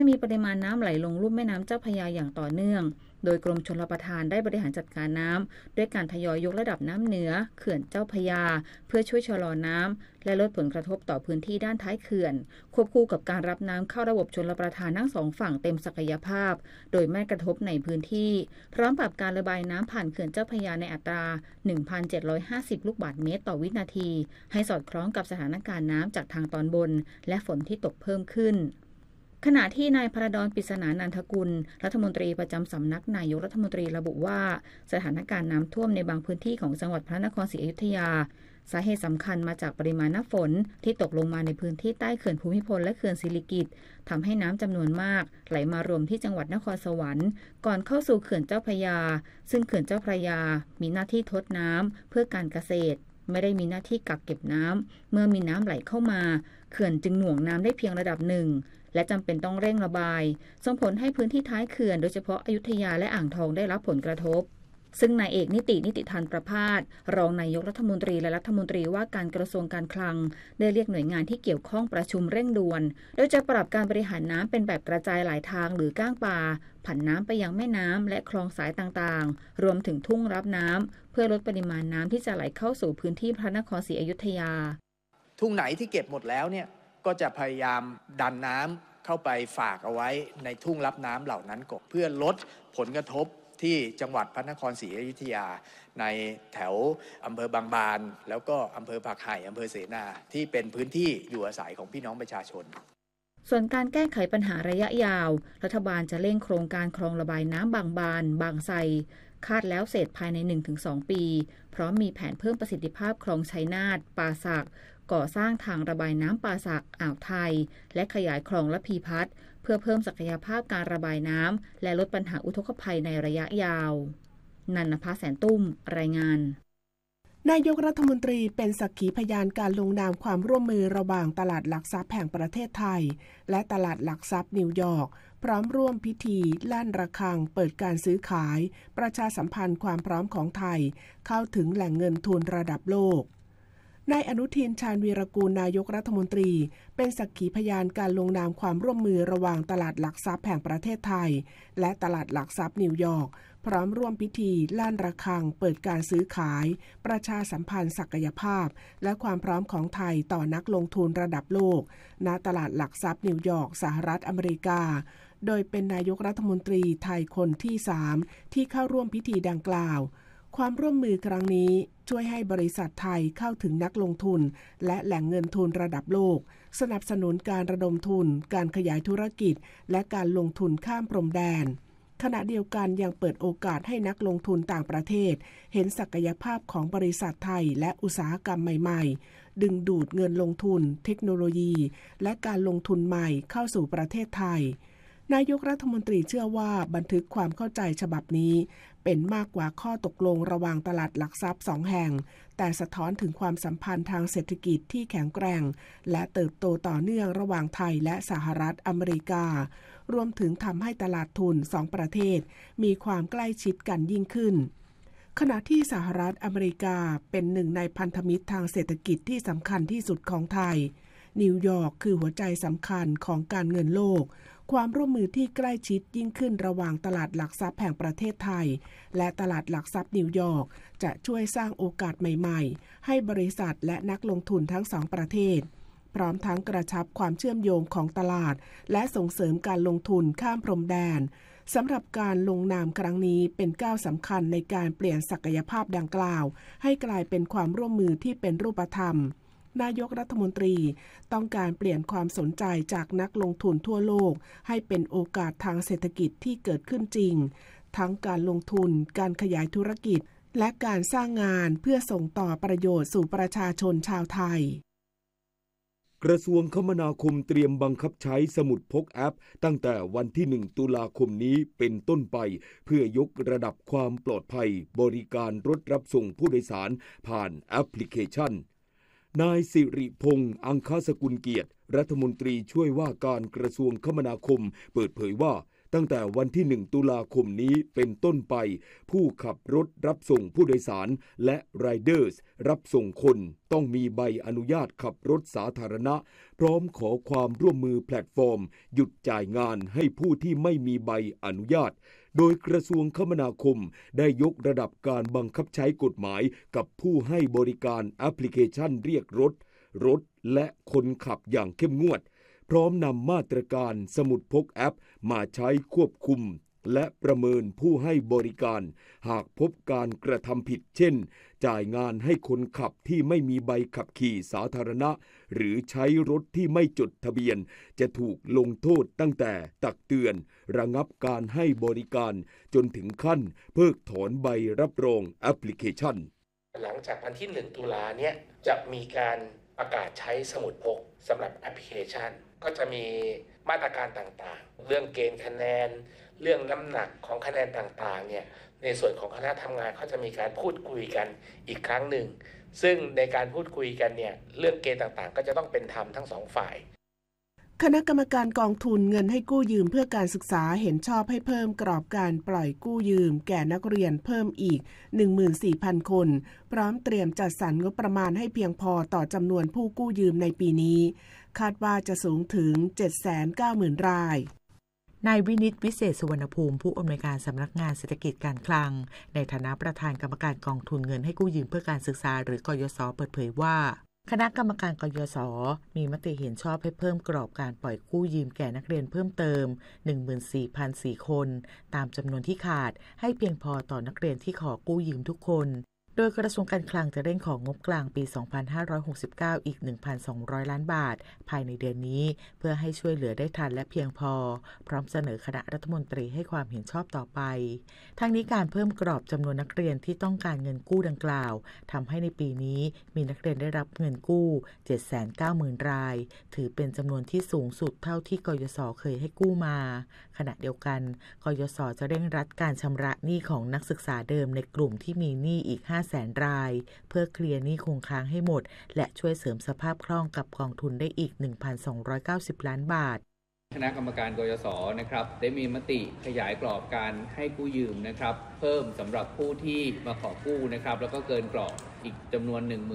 มีปริมาณน้ำไหลลงลุ่มแม่น้ำเจ้าพระยาอย่างต่อเนื่องโดยกรมชลประทานได้บริหารจัดการน้ำด้วยการทยอยยกระดับน้ำเหนือเขื่อนเจ้าพระยาเพื่อช่วยชะลอน้ำและลดผลกระทบต่อพื้นที่ด้านท้ายเขื่อนควบคู่กับการรับน้ำเข้าระบบชลประทานทั้งสองฝั่งเต็มศักยภาพโดยไม่กระทบในพื้นที่พร้อมปรับการระบายน้ำผ่านเขื่อนเจ้าพระยาในอัตรา 1,750 ลูกบาศก์เมตรต่อวินาทีให้สอดคล้องกับสถานการณ์น้ำจากทางตอนบนและฝนที่ตกเพิ่มขึ้นขณะที่นายพระดอน ปริศนานันทกุลรัฐมนตรีประจำสำนักนายกรัฐมนตรีระบุว่าสถานการณ์น้ำท่วมในบางพื้นที่ของจังหวัดพระนครศรีอยุธยาสาเหตุสำคัญมาจากปริมาณน้ำฝนที่ตกลงมาในพื้นที่ใต้เขื่อนภูมิพลและเขื่อนสิริกิติ์ทำให้น้ำจำนวนมากไหลมารวมที่จังหวัดนครสวรรค์ก่อนเข้าสู่เขื่อนเจ้าพระยาซึ่งเขื่อนเจ้าพระยามีหน้าที่ทดน้ำเพื่อการเกษตรไม่ได้มีหน้าที่กักเก็บน้ำเมื่อมีน้ำไหลเข้ามาเขื่อนจึงหน่วงน้ำได้เพียงระดับหนึ่งและจำเป็นต้องเร่งระบายส่งผลให้พื้นที่ท้ายเขื่อนโดยเฉพาะอยุธยาและอ่างทองได้รับผลกระทบซึ่งนายเอกนิติธรประภาสรองนายกรัฐมนตรีและรัฐมนตรีว่าการกระทรวงการคลังได้เรียกหน่วยงานที่เกี่ยวข้องประชุมเร่งด่วนโดยจะปรับการบริหารน้ำเป็นแบบกระจายหลายทางหรือก้างปลาผันน้ำไปยังแม่น้ำและคลองสายต่างๆรวมถึงทุ่งรับน้ำเพื่อลดปริมาณน้ำที่จะไหลเข้าสู่พื้นที่พระนครศรีอยุธยาทุ่งไหนที่เก็บหมดแล้วเนี่ยก็จะพยายามดันน้ำเข้าไปฝากเอาไว้ในทุ่งรับน้ำเหล่านั้นก่อนเพื่อลดผลกระทบที่จังหวัดพระนครศรีอยุธยาในแถวอำเภอบางบานแล้วก็อำเภอผักไห่อำเภอเสนาที่เป็นพื้นที่อยู่อาศัยของพี่น้องประชาชนส่วนการแก้ไขปัญหาระยะยาวรัฐบาลจะเร่งโครงการคลองระบายน้ำบางบานบางไทรคาดแล้วเสร็จภายใน 1-2 ปีพร้อมมีแผนเพิ่มประสิทธิภาพคลองชัยนาทป่าสักก่อสร้างทางระบายน้ำป่าสักอ่าวไทยและขยายคลองระพีพัฒน์เพื่อเพิ่มศักยภาพการระบายน้ำและลดปัญหาอุทกภัยในระยะยาวนันนภาแสนตุ้มรายงานนายกรัฐมนตรีเป็นสักขีพยานการลงนามความร่วมมือระหว่างตลาดหลักทรัพย์แห่งประเทศไทยและตลาดหลักทรัพย์นิวยอร์กพร้อมร่วมพิธีลั่นระฆังเปิดการซื้อขายประชาสัมพันธ์ความพร้อมของไทยเข้าถึงแหล่งเงินทุนระดับโลกนายอนุทินชาญวีรกูลนายกรัฐมนตรีเป็นสักขีพยานการลงนามความร่วมมือระหว่างตลาดหลักทรัพย์แห่งประเทศไทยและตลาดหลักทรัพย์นิวยอร์กพร้อมร่วมพิธีลั่นระฆังเปิดการซื้อขายประชาสัมพันธ์ศักยภาพและความพร้อมของไทยต่อนักลงทุนระดับโลกณตลาดหลักทรัพย์นิวยอร์กสหรัฐอเมริกาโดยเป็นนายกรัฐมนตรีไทยคนที่ 3ที่เข้าร่วมพิธีดังกล่าวความร่วมมือครั้งนี้ช่วยให้บริษัทไทยเข้าถึงนักลงทุนและแหล่งเงินทุนระดับโลกสนับสนุนการระดมทุนการขยายธุรกิจและการลงทุนข้ามพรมแดนขณะเดียวกันยังเปิดโอกาสให้นักลงทุนต่างประเทศเห็นศักยภาพของบริษัทไทยและอุตสาหกรรมใหม่ๆดึงดูดเงินลงทุนเทคโนโลยีและการลงทุนใหม่เข้าสู่ประเทศไทยนายกรัฐมนตรีเชื่อว่าบันทึกความเข้าใจฉบับนี้เป็นมากกว่าข้อตกลงระหว่างตลาดหลักทรัพย์2แห่งแต่สะท้อนถึงความสัมพันธ์ทางเศรษฐกิจที่แข็งแกร่งและเติบโตต่อเนื่องระหว่างไทยและสหรัฐอเมริการวมถึงทำให้ตลาดทุน2ประเทศมีความใกล้ชิดกันยิ่งขึ้นขณะที่สหรัฐอเมริกาเป็นหนึ่งในพันธมิตรทางเศรษฐกิจที่สำคัญที่สุดของไทยนิวยอร์กคือหัวใจสำคัญของการเงินโลกความร่วมมือที่ใกล้ชิดยิ่งขึ้นระหว่างตลาดหลักทรัพย์แห่งประเทศไทยและตลาดหลักทรัพย์นิวยอร์กจะช่วยสร้างโอกาสใหม่ๆให้บริษัทและนักลงทุนทั้งสองประเทศพร้อมทั้งกระชับความเชื่อมโยงของตลาดและส่งเสริมการลงทุนข้ามพรมแดนสำหรับการลงนามครั้งนี้เป็นก้าวสำคัญในการเปลี่ยนศักยภาพดังกล่าวให้กลายเป็นความร่วมมือที่เป็นรูปธรรมนายกรัฐมนตรีต้องการเปลี่ยนความสนใจจากนักลงทุนทั่วโลกให้เป็นโอกาสทางเศรษฐกิจที่เกิดขึ้นจริงทั้งการลงทุนการขยายธุรกิจและการสร้างงานเพื่อส่งต่อประโยชน์สู่ประชาชนชาวไทยกระทรวงคมนาคมเตรียมบังคับใช้สมุดพกแอปตั้งแต่วันที่1ตุลาคมนี้เป็นต้นไปเพื่อยกระดับความปลอดภัยบริการรถรับส่งผู้โดยสารผ่านแอปพลิเคชันนายสิริพงษ์อังคสกุลเกียรติรัฐมนตรีช่วยว่าการกระทรวงคมนาคมเปิดเผยว่าตั้งแต่วันที่1ตุลาคมนี้เป็นต้นไปผู้ขับรถรับส่งผู้โดยสารและไรเดอร์สรับส่งคนต้องมีใบอนุญาตขับรถสาธารณะพร้อมขอความร่วมมือแพลตฟอร์มหยุดจ่ายงานให้ผู้ที่ไม่มีใบอนุญาตโดยกระทรวงคมนาคมได้ยกระดับการบังคับใช้กฎหมายกับผู้ให้บริการแอปพลิเคชันเรียกรถและคนขับอย่างเข้มงวดพร้อมนำมาตรการสมุดพกแอปมาใช้ควบคุมและประเมินผู้ให้บริการหากพบการกระทำผิดเช่นจ่ายงานให้คนขับที่ไม่มีใบขับขี่สาธารณะหรือใช้รถที่ไม่จดทะเบียนจะถูกลงโทษตั้งแต่ตักเตือนระงับการให้บริการจนถึงขั้นเพิกถอนใบรับรองแอปพลิเคชันหลังจากวันที่1ตุลาเนี่ยจะมีการประกาศใช้สมุดพกสำหรับแอปพลิเคชันก็จะมีมาตรการต่างๆเรื่องเกณฑ์คะแนนเรื่องน้ำหนักของคะแนนต่างๆเนี่ยในส่วนของคณะทำงานเขาจะมีการพูดคุยกันอีกครั้งหนึ่งซึ่งในการพูดคุยกันเนี่ยเรื่องเกณฑ์ต่างๆก็จะต้องเป็นธรรมทั้งสองฝ่ายคณะกรรมการกองทุนเงินให้กู้ยืมเพื่อการศึกษาเห็นชอบให้เพิ่มกรอบการปล่อยกู้ยืมแก่นักเรียนเพิ่มอีก 14,000 คนพร้อมเตรียมจัดสรรงบประมาณให้เพียงพอต่อจำนวนผู้กู้ยืมในปีนี้คาดว่าจะสูงถึง 790,000 รายนายวินิตวิเศษสุวรรณภูมิผู้อำนวยการสำนักงานเศรษฐกิจการคลังในฐานะประธานกรรมการกองทุนเงินให้กู้ยืมเพื่อการศึกษาหรือกยศเปิดเผยว่าคณะกรรมการกยศมีมติเห็นชอบให้เพิ่มกรอบการปล่อยกู้ยืมแก่นักเรียนเพิ่มเติม 14,004 คนตามจำนวนที่ขาดให้เพียงพอต่อนักเรียนที่ขอกู้ยืมทุกคนโดยกระทรวงการคลังจะเร่งของงบกลางปี 2569 อีก 1,200 ล้านบาทภายในเดือนนี้เพื่อให้ช่วยเหลือได้ทันและเพียงพอพร้อมเสนอคณะรัฐมนตรีให้ความเห็นชอบต่อไปทั้งนี้การเพิ่มกรอบจำนวนนักเรียนที่ต้องการเงินกู้ดังกล่าวทำให้ในปีนี้มีนักเรียนได้รับเงินกู้ 790,000 รายถือเป็นจำนวนที่สูงสุดเท่าที่กยศเคยให้กู้มาขณะเดียวกันกยศจะเร่งรัดการชำระหนี้ของนักศึกษาเดิมในกลุ่มที่มีหนี้อีก500,000 รายเพื่อเคลียร์หนี้คงค้างให้หมดและช่วยเสริมสภาพคล่องกับกองทุนได้อีก 1,290 ล้านบาทคณะกรรมการกยศนะครับได้มีมติขยายกรอบการให้กู้ยืมนะครับเพิ่มสำหรับผู้ที่มาขอกู้นะครับแล้วก็เกินกรอบอีกจำนวน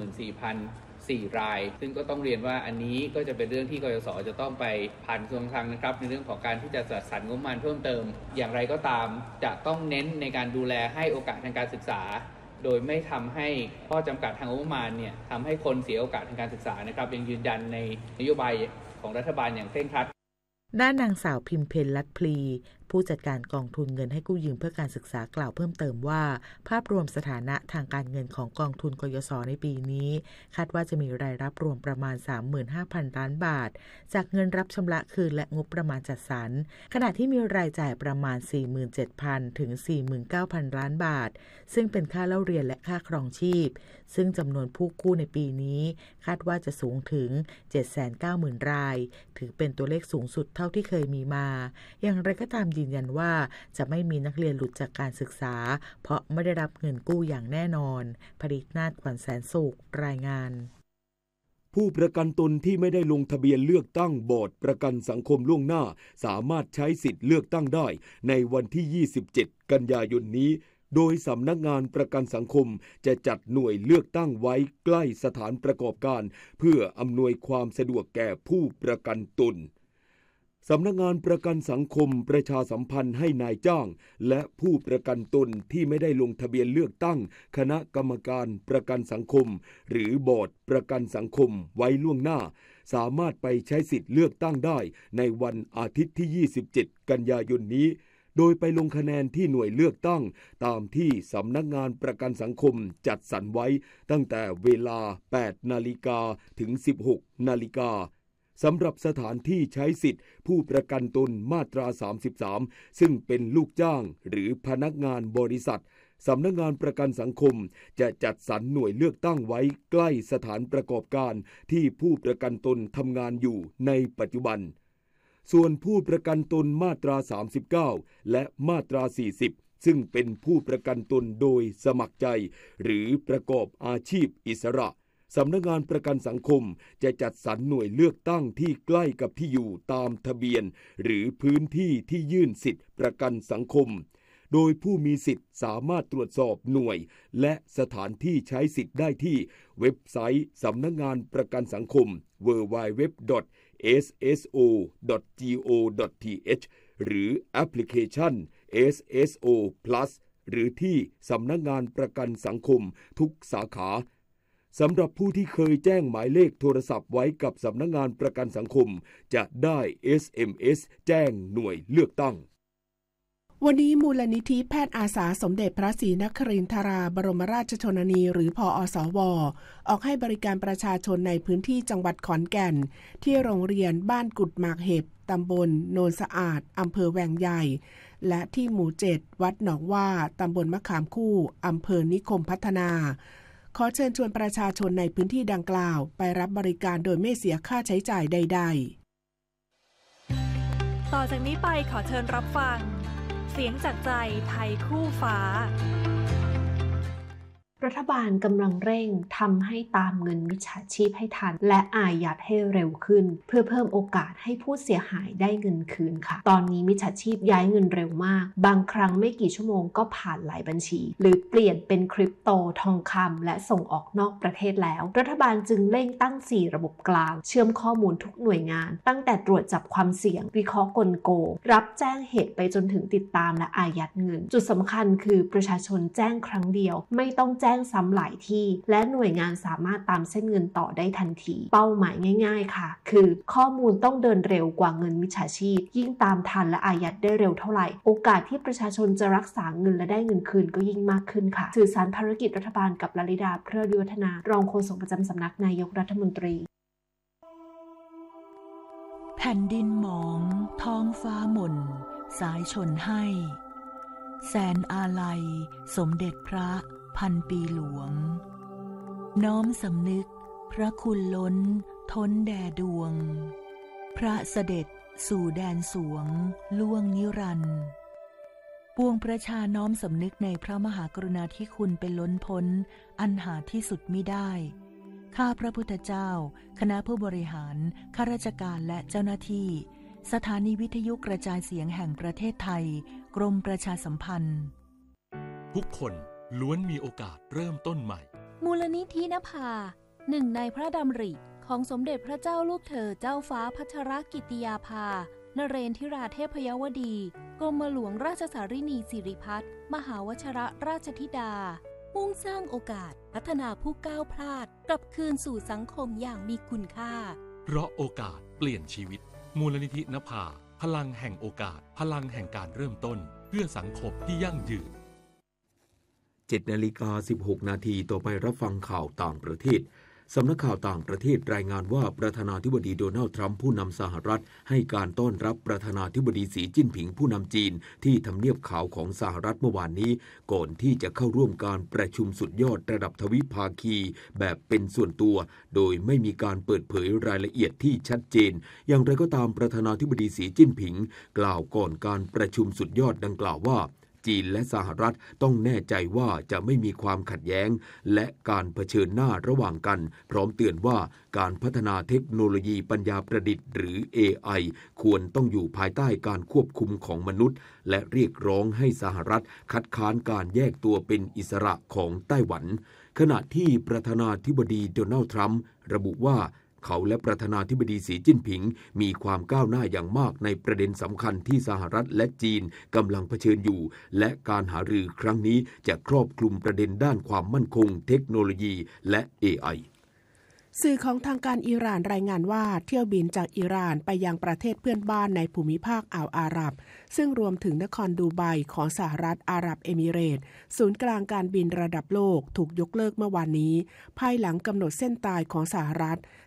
14,004 รายซึ่งก็ต้องเรียนว่าอันนี้ก็จะเป็นเรื่องที่กยศจะต้องไปผ่านกระทรวงคลังนะครับในเรื่องของการที่จะจัดสรรงบประมาณเพิ่มเติมอย่างไรก็ตามจะต้องเน้นในการดูแลให้โอกาสทางการศึกษาโดยไม่ทำให้ข้อจำกัดทางงบประมาณเนี่ยทำให้คนเสียโอกาสทางการศึกษานะครับยังยืนยันในนโยบายของรัฐบาลอย่างเคร่งครัดด้านนางสาวพิมเพลลัดพลีผู้จัดการกองทุนเงินให้กู้ยืมเพื่อการศึกษากล่าวเพิ่มเติมว่าภาพรวมสถานะทางการเงินของกองทุนกยศในปีนี้คาดว่าจะมีรายรับรวมประมาณ 35,000 ล้านบาทจากเงินรับชำระคืนและงบประมาณจัดสรรขณะที่มีรายจ่ายประมาณ 47,000 ถึง 49,000 ล้านบาทซึ่งเป็นค่าเล่าเรียนและค่าครองชีพซึ่งจำนวนผู้กู้ในปีนี้คาดว่าจะสูงถึง 790,000 รายถือเป็นตัวเลขสูงสุดเท่าที่เคยมีมาอย่างไรก็ตามยืนยันว่าจะไม่มีนักเรียนหลุดจากการศึกษาเพราะไม่ได้รับเงินกู้อย่างแน่นอนผลิตนาฏขวัญแสนสุขรายงานผู้ประกันตนที่ไม่ได้ลงทะเบียนเลือกตั้งบอร์ดประกันสังคมล่วงหน้าสามารถใช้สิทธิ์เลือกตั้งได้ในวันที่ 27 กันยายนนี้โดยสำนักงานประกันสังคมจะจัดหน่วยเลือกตั้งไว้ใกล้สถานประกอบการเพื่ออำนวยความสะดวกแก่ผู้ประกันตนสำนักงานประกันสังคมประชาสัมพันธ์ให้นายจ้างและผู้ประกันตนที่ไม่ได้ลงทะเบียนเลือกตั้งคณะกรรมการประกันสังคมหรือบอร์ดประกันสังคมไว้ล่วงหน้าสามารถไปใช้สิทธิ์เลือกตั้งได้ในวันอาทิตย์ที่ 27 กันยายนนี้โดยไปลงคะแนนที่หน่วยเลือกตั้งตามที่สำนักงานประกันสังคมจัดสรรไว้ตั้งแต่เวลา 8 นาฬิกาถึง 16 นาฬิกาสำหรับสถานที่ใช้สิทธิ์ผู้ประกันตนมาตรา 33ซึ่งเป็นลูกจ้างหรือพนักงานบริษัทสำนักงานประกันสังคมจะจัดสรรหน่วยเลือกตั้งไว้ใกล้สถานประกอบการที่ผู้ประกันตนทำงานอยู่ในปัจจุบันส่วนผู้ประกันตนมาตรา 39และมาตรา 40ซึ่งเป็นผู้ประกันตนโดยสมัครใจหรือประกอบอาชีพอิสระสำนักงานประกันสังคมจะจัดสรรหน่วยเลือกตั้งที่ใกล้กับที่อยู่ตามทะเบียนหรือพื้นที่ที่ยื่นสิทธิประกันสังคมโดยผู้มีสิทธิ์สามารถตรวจสอบหน่วยและสถานที่ใช้สิทธิ์ได้ที่เว็บไซต์สำนักงานประกันสังคม www.sso.go.th หรือแอปพลิเคชัน SSO Plus หรือที่สำนักงานประกันสังคมทุกสาขาสำหรับผู้ที่เคยแจ้งหมายเลขโทรศัพท์ไว้กับสำนักงานประกันสังคมจะได้ SMS แจ้งหน่วยเลือกตั้งวันนี้มูลนิธิแพทย์อาสาสมเด็จพระศรีนครินทราบรมราชชนนีหรือพอสว.ออกให้บริการประชาชนในพื้นที่จังหวัดขอนแก่นที่โรงเรียนบ้านกุดหมากเห็บตำบลโนนสะอาดอำเภอแวงใหญ่และที่หมู่7วัดหนองว่าตำบลมะขามคู่อำเภอนิคมพัฒนาขอเชิญชวนประชาชนในพื้นที่ดังกล่าวไปรับบริการโดยไม่เสียค่าใช้จ่ายใดๆต่อจากนี้ไปขอเชิญรับฟังเสียงจากใจไทยคู่ฟ้ารัฐบาลกำลังเร่งทำให้ตามเงินมิจฉาชีพให้ทันและอายัดให้เร็วขึ้นเพื่อเพิ่มโอกาสให้ผู้เสียหายได้เงินคืนค่ะตอนนี้มิจฉาชีพย้ายเงินเร็วมากบางครั้งไม่กี่ชั่วโมงก็ผ่านหลายบัญชีหรือเปลี่ยนเป็นคริปโตทองคำและส่งออกนอกประเทศแล้วรัฐบาลจึงเร่งตั้ง4ระบบกลางเชื่อมข้อมูลทุกหน่วยงานตั้งแต่ตรวจจับความเสี่ยงวิเคราะห์กลโกงรับแจ้งเหตุไปจนถึงติดตามและอายัดเงินจุดสำคัญคือประชาชนแจ้งครั้งเดียวไม่ต้องแจ้งซ้ำหลายที่และหน่วยงานสามารถตามเส้นเงินต่อได้ทันทีเป้าหมายง่ายๆค่ะคือข้อมูลต้องเดินเร็วกว่าเงินมิจฉาชีพยิ่งตามทันและอายัดได้เร็วเท่าไหร่โอกาสที่ประชาชนจะรักษาเงินและได้เงินคืนก็ยิ่งมากขึ้นค่ะสื่อสารภารกิจรัฐบาลกับลลิดาเพลิดวิวัฒนารองโฆษกประจำสำนักนายกรัฐมนตรีแผ่นดินหมองท้องฟ้าหม่นสายชนให้แสนอาลัยสมเด็จพระพันปีหลวงน้อมสำนึกพระคุณล้นท้นแด่ดวงพระเสด็จสู่แดนสวงล่วงนิรันดร์ปวงประชาน้อมสำนึกในพระมหากรุณาธิคุณเป็นล้นพ้นอันหาที่สุดมิได้ข้าพระพุทธเจ้าคณะผู้บริหารข้าราชการและเจ้าหน้าที่สถานีวิทยุกระจายเสียงแห่งประเทศไทยกรมประชาสัมพันธ์ทุกคนล้วนมีโอกาสเริ่มต้นใหม่มูลนิธินภาหนึ่งในพระดำริของสมเด็จพระเจ้าลูกเธอเจ้าฟ้าพัชรกิติยาภานเรนทิราเทพยวดีกรมหลวงราชสารินีสิริพัฒน์มหาวชิรราชธิดามุ่งสร้างโอกาสพัฒนาผู้ก้าวพลาดกลับคืนสู่สังคมอย่างมีคุณค่าเพราะโอกาสเปลี่ยนชีวิตมูลนิธินภาพลังแห่งโอกาสพลังแห่งการเริ่มต้นเพื่อสังคมที่ยั่งยืน 7:16 นาทีต่อไปรับฟังข่าวต่างประเทศสำนักข่าวต่างประเทศรายงานว่าประธานาธิบดีโดนัลด์ทรัมป์ผู้นำสหรัฐให้การต้อนรับประธานาธิบดีสีจิ้นผิงผู้นำจีนที่ทำเนียบขาวของสหรัฐเมื่อวานนี้ก่อนที่จะเข้าร่วมการประชุมสุดยอดระดับทวิภาคีแบบเป็นส่วนตัวโดยไม่มีการเปิดเผยรายละเอียดที่ชัดเจนอย่างไรก็ตามประธานาธิบดีสีจิ้นผิงกล่าวก่อนการประชุมสุดยอดดังกล่าวว่าจีนและสหรัฐต้องแน่ใจว่าจะไม่มีความขัดแย้งและการเผชิญหน้าระหว่างกันพร้อมเตือนว่าการพัฒนาเทคโนโลยีปัญญาประดิษฐ์หรือ AI ควรต้องอยู่ภายใต้การควบคุมของมนุษย์และเรียกร้องให้สหรัฐคัดค้านการแยกตัวเป็นอิสระของไต้หวันขณะที่ประธานาธิบดีโดนัลด์ทรัมป์ระบุว่าเขาและประธานาธิบดีสีจิ้นผิงมีความก้าวหน้าอย่างมากในประเด็นสำคัญที่สหรัฐและจีนกำลังเผชิญอยู่และการหารือครั้งนี้จะครอบคลุมประเด็นด้านความมั่นคงเทคโนโลยีและ AI สื่อของทางการอิหร่านรายงานว่าเที่ยวบินจากอิหร่านไปยังประเทศเพื่อนบ้านในภูมิภาคอ่าวอาหรับซึ่งรวมถึงนครดูไบของสหรัฐอาหรับเอมิเรตส์ศูนย์กลางการบินระดับโลกถูกยกเลิกเมื่อวานนี้ภายหลังกำหนดเส้นตายของสหรัฐ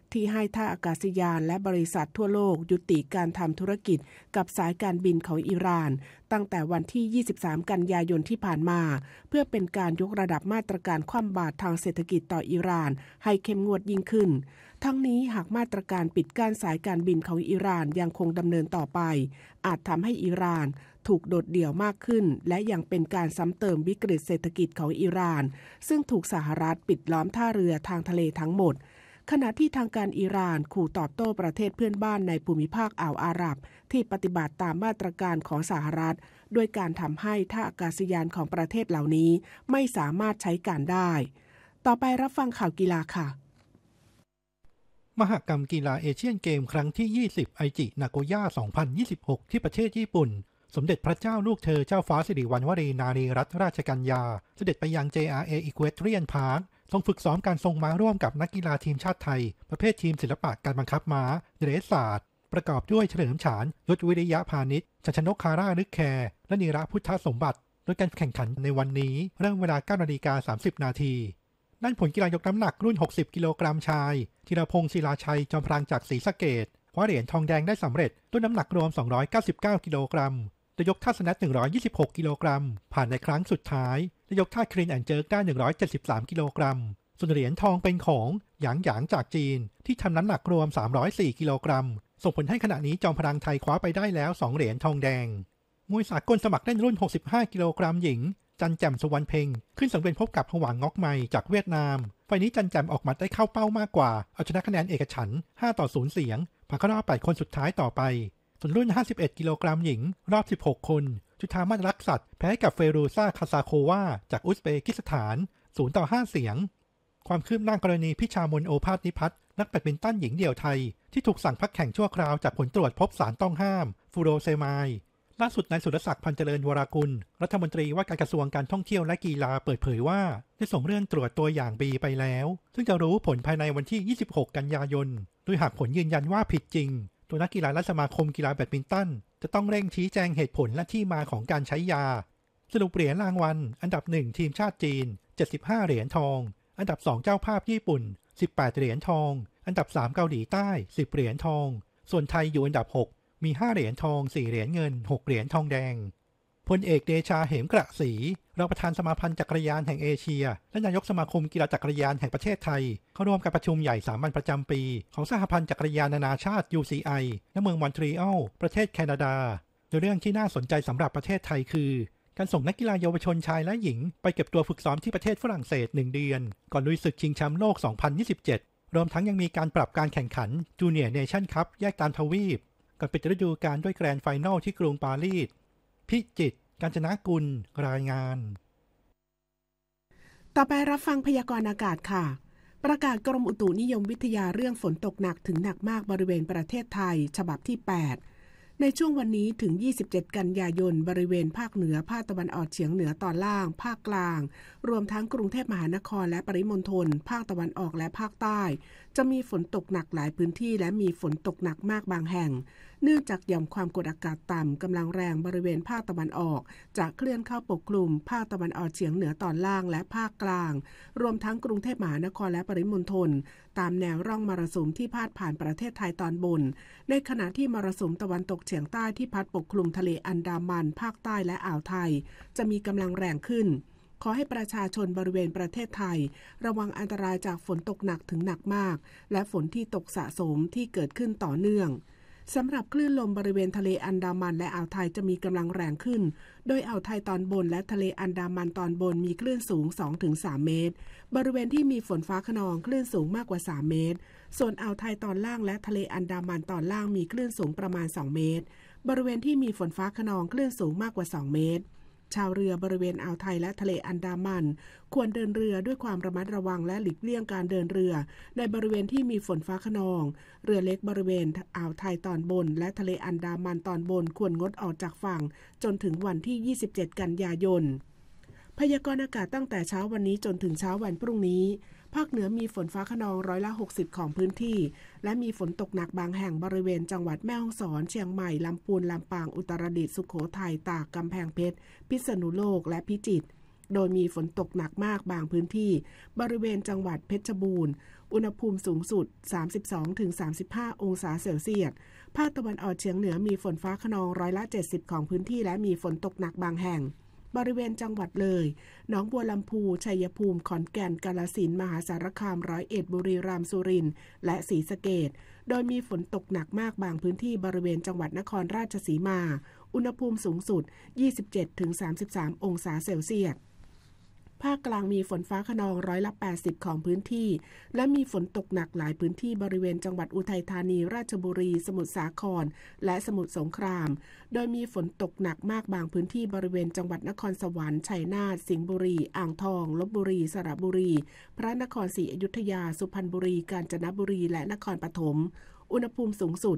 ที่ให้ท่าอากาศยานและบริษัททั่วโลกยุติการทำธุรกิจกับสายการบินของอิหร่านตั้งแต่วันที่23กันยายนที่ผ่านมาเพื่อเป็นการยกระดับมาตรการคว่ำบาตรทางเศรษฐกิจต่ออิหร่านให้เข้มงวดยิ่งขึ้นทั้งนี้หากมาตรการปิดกั้นสายการบินของอิหร่านยังคงดำเนินต่อไปอาจทำให้อิหร่านถูกโดดเดี่ยวมากขึ้นและยังเป็นการซ้ำเติมวิกฤตเศรษฐกิจของอิหร่านซึ่งถูกสหรัฐปิดล้อมท่าเรือทางทะเลทั้งหมดขณะที่ทางการอิหร่านขู่ตอบโต้ประเทศเพื่อนบ้านในภูมิภาคอ่าวอาหรับที่ปฏิบัติตามมาตรการของสหรัฐด้วยการทำให้ท่าอากาศยานของประเทศเหล่านี้ไม่สามารถใช้การได้ต่อไปรับฟังข่าวกีฬาค่ะมหกรรมกีฬาเอเชียนเกมครั้งที่20ไอจินาโกย่า2026ที่ประเทศญี่ปุ่นสมเด็จพระเจ้าลูกเธอเจ้าฟ้าสิริวัณวรีนารีรัตนราชกัญญาเสด็จไปยัง JRA Equestrian Park ทรงฝึกซ้อมการทรงม้าร่วมกับนักกีฬาทีมชาติไทยประเภททีมศิลปะการบังคับม้าเดรสศาสตร์ประกอบด้วยเฉลิมฉานยศวิริยะพาณิชย์ชัชนกคาร่านึกแคร์และนีระพุทธสมบัติโดยการแข่งขันในวันนี้เริ่มเวลา 9:30 น.ด้านผลกีฬายกน้ำหนักรุ่น60กิโลกรัมชายธีรพงษ์ศิลาชัยจอมพลังจากศรีสะเกษคว้าเหรียญทองแดงได้สำเร็จด้วยน้ำหนักรวม299กิโลกรัมโดยยกท่าสแนท126กิโลกรัมผ่านในครั้งสุดท้ายและยกท่าคลีนแอนด์เจิร์กได้173กิโลกรัมส่วนเหรียญทองเป็นของหยางหยางจากจีนที่ทำน้ำหนักรวม304กิโลกรัมส่งผลให้ขณะนี้จอมพลังไทยคว้าไปได้แล้ว2เหรียญทองแดงมวยสากลสมัครเล่นรุ่น65กิโลกรัมหญิงจันแจ่มสุวรรณเพ็งขึ้นสังเวียนพบกับหวังงอกไมจากเวียดนามไฟนี้จันแจ่มออกหมัดได้เข้าเป้ามากกว่าเอาชนะคะแนนเอกฉันท์5-0เสียงผ่านเข้ารอบ8คนสุดท้ายต่อไปส่วนรุ่น51กิโลกรัมหญิงรอบ16คนจุฑามาศรักษัตริย์แพ้กับเฟรูซาคาซาโควาจากอุซเบกิสถาน0-5เสียงความคืบหน้ากรณีพิชามนโอภาสนิพัฒน์นักแบดมินตันหญิงเดี่ยวไทยที่ถูกสั่งพักแข่งชั่วคราวจากผลตรวจพบสารต้องห้ามฟูโรเซมายล่าสุดนายสุรศักดิ์พันเจริญวรากุลรัฐมนตรีว่าการกระทรวงการท่องเที่ยวและกีฬาเปิดเผยว่าได้ส่งเรื่องตรวจตัวอย่างบีไปแล้วซึ่งจะรู้ผลภายในวันที่26กันยายนโดยหากผลยืนยันว่าผิดจริงตัวนักกีฬาและสมาคมกีฬาแบดมินตันจะต้องเร่งชี้แจงเหตุผลและที่มาของการใช้ยาสรุปเหรียญรางวัลอันดับ1ทีมชาติจีน75เหรียญทองอันดับ2เจ้าภาพญี่ปุ่น18เหรียญทองอันดับ3เกาหลีใต้10เหรียญทองส่วนไทยอยู่อันดับ6มี5เหรียญทอง4เหรียญเงิน6เหรียญทองแดงพลเอกเดชาเหมกระศรีรองประธานสมาพันธ์จักรยานแห่งเอเชียและนายกสมาคมกีฬาจักรยานแห่งประเทศไทยเข้าร่วมการประชุมใหญ่สามัญประจำปีของสหพันธ์จักรยานนานาชาติ UCI ณเมืองมอนทรีออลประเทศแคนาดาโดยเรื่องที่น่าสนใจสำหรับประเทศไทยคือการส่งนักกีฬาเยาวชนชายและหญิงไปเก็บตัวฝึกซ้อมที่ประเทศฝรั่งเศส1เดือนก่อนลุยศึกชิงแชมป์โลก2027รวมทั้งยังมีการปรับการแข่งขันจูเนียร์เนชั่นคัพแยกตามทวีปก่อนปิดฤดูกาลด้วยแกรนด์ไฟนอลที่กรุงปารีสพิจิตรกาญจนกุลรายงานต่อไปรับฟังพยากรณ์อากาศค่ะประกาศกรมอุตุนิยมวิทยาเรื่องฝนตกหนักถึงหนักมากบริเวณประเทศไทยฉบับที่8ในช่วงวันนี้ถึง27กันยายนบริเวณภาคเหนือภาคตะวันออกเฉียงเหนือตอนล่างภาคกลางรวมทั้งกรุงเทพมหานครและปริมณฑลภาคตะวันออกและภาคใต้จะมีฝนตกหนักหลายพื้นที่และมีฝนตกหนักมากบางแห่งเนื่องจากหย่อมความกดอากาศต่ำกำลังแรงบริเวณภาคตะวันออกจะเคลื่อนเข้าปกคลุมภาคตะวันออกเฉียงเหนือตอนล่างและภาคกลางรวมทั้งกรุงเทพมหานครและปริมณฑลตามแนวร่องมรสุมที่พาดผ่านประเทศไทยตอนบนในขณะที่มรสุมตะวันตกเฉียงใต้ที่พัดปกคลุมทะเลอันดามันภาคใต้และอ่าวไทยจะมีกำลังแรงขึ้นขอให้ประชาชนบริเวณประเทศไทยระวังอันตรายจากฝนตกหนักถึงหนักมากและฝนที่ตกสะสมที่เกิดขึ้นต่อเนื่องสำหรับคลื่นลมบริเวณทะเลอันดามันและอ่าวไทยจะมีกำลังแรงขึ้นโดยอ่าวไทยตอนบนและทะเลอันดามันตอนบนมีคลื่นสูง 2-3 เมตรบริเวณที่มีฝนฟ้าคะนองคลื่นสูงมากกว่า3เมตรส่วนอ่าวไทยตอนล่างและทะเลอันดามันตอนล่างมีคลื่นสูงประมาณ2เมตรบริเวณที่มีฝนฟ้าคะนองคลื่นสูงมากกว่า2เมตรชาวเรือบริเวณอ่าวไทยและทะเลอันดามันควรเดินเรือด้วยความระมัดระวังและหลีกเลี่ยงการเดินเรือในบริเวณที่มีฝนฟ้าคะนองเรือเล็กบริเวณอ่าวไทยตอนบนและทะเลอันดามันตอนบนควรงดออกจากฝั่งจนถึงวันที่27กันยายนพยากรณ์อากาศตั้งแต่เช้าวันนี้จนถึงเช้าวันพรุ่งนี้ภาคเหนือมีฝนฟ้าคะนอง60%ของพื้นที่และมีฝนตกหนักบางแห่งบริเวณจังหวัดแม่ฮ่องสอนเชียงใหม่ลำพูนลำปางอุตรดิตถ์สุโขทัยตากกำแพงเพชรพิษณุโลกและพิจิตรโดยมีฝนตกหนักมากบางพื้นที่บริเวณจังหวัดเพชรบูรณ์อุณหภูมิสูงสุด 32-35 องศาเซลเซียสภาคตะวันออกเฉียงเหนือมีฝนฟ้าคะนอง70%ของพื้นที่และมีฝนตกหนักบางแห่งบริเวณจังหวัดเลยหนองบัวลำพูชัยภูมิขอนแก่นกาฬสินธุ์มหาสารคาม101บุรีรัมย์สุรินทร์และศรีสะเกษโดยมีฝนตกหนักมากบางพื้นที่บริเวณจังหวัดนครราชสีมาอุณหภูมิสูงสุด 27-33 องศาเซลเซียสภาคกลางมีฝนฟ้าคะนอง80%ของพื้นที่และมีฝนตกหนักหลายพื้นที่บริเวณจังหวัดอุทัยธานีราชบุรีสมุทรสาครและสมุทรสงครามโดยมีฝนตกหนักมากบางพื้นที่บริเวณจังหวัดนครสวรรค์ชัยนาทสิงห์บุรีอ่างทองลพบุรีสระบุรีพระนครศรีอยุธยาสุพรรณบุรีกาญจนบุรีและนครปฐมอุณหภูมิสูงสุด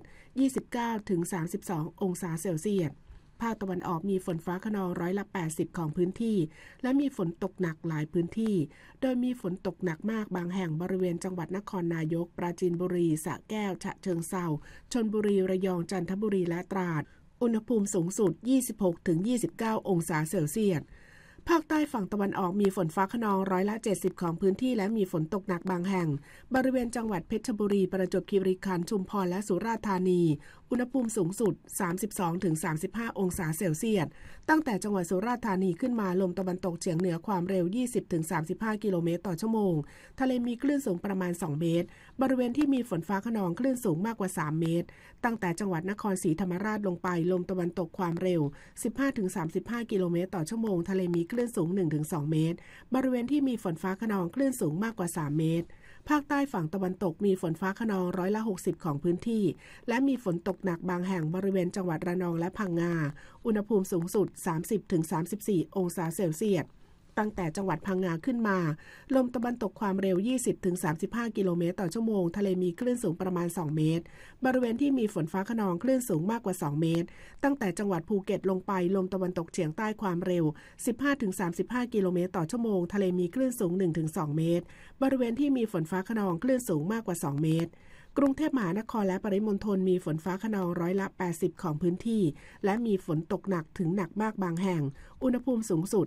29-32 องศาเซลเซียสภาคตะวันออกมีฝนฟ้าคะนอง80%ของพื้นที่และมีฝนตกหนักหลายพื้นที่โดยมีฝนตกหนักมากบางแห่งบริเวณจังหวัดนครนายกปราจีนบุรีสระแก้วฉะเชิงเทราชลบุรีระยองจันทบุรีและตราดอุณหภูมิสูงสุด 26-29 องศาเซลเซียสภาคใต้ฝั่งตะวันออกมีฝนฟ้าคะนอง70%ของพื้นที่และมีฝนตกหนักบางแห่งบริเวณจังหวัดเพชรบุรีประจวบคีรีขันธ์ชุมพรและสุราษฎร์ธานีอุณหภูมิสูงสุด 32-35 องศาเซลเซียสตั้งแต่จังหวัดสุราษฎร์ธานีขึ้นมาลมตะวันตกเฉียงเหนือความเร็ว 20-35 กิโลเมตรต่อชั่วโมงทะเลมีคลื่นสูงประมาณ2เมตรบริเวณที่มีฝนฟ้าคะนองคลื่นสูงมากกว่า3เมตรตั้งแต่จังหวัดนครศรีธรรมราชลงไปลมตะวันตกความเร็ว 15-35 กิโลเมตรต่อชั่วโมงทะเลมีคลื่นสูง 1-2 เมตรบริเวณที่มีฝนฟ้าคะนองคลื่นสูงมากกว่า3เมตรภาคใต้ฝั่งตะวันตกมีฝนฟ้าคะนอง60%ของพื้นที่และมีฝนตกหนักบางแห่งบริเวณจังหวัดระนองและพังงาอุณหภูมิสูงสุด 30-34 องศาเซลเซียสตั้งแต่จังหวัดพังงาขึ้นมาลมตะวันตกความเร็ว 20-35 กิโลเมตรต่อชั่วโมงทะเลมีคลื่นสูงประมาณ2เมตรบริเวณที่มีฝนฟ้าคะนองคลื่นสูงมากกว่า2เมตรตั้งแต่จังหวัดภูเก็ตลงไปลมตะวันตกเฉียงใต้ความเร็ว 15-35 กิโลเมตรต่อชั่วโมงทะเลมีคลื่นสูง 1-2 เมตรบริเวณที่มีฝนฟ้าคะนองคลื่นสูงมากกว่า2เมตรกรุงเทพมหานครและปริมณฑลมีฝนฟ้าคะนอง80%ของพื้นที่และมีฝนตกหนักถึงหนักมากบางแห่งอุณหภูมิสูงสุด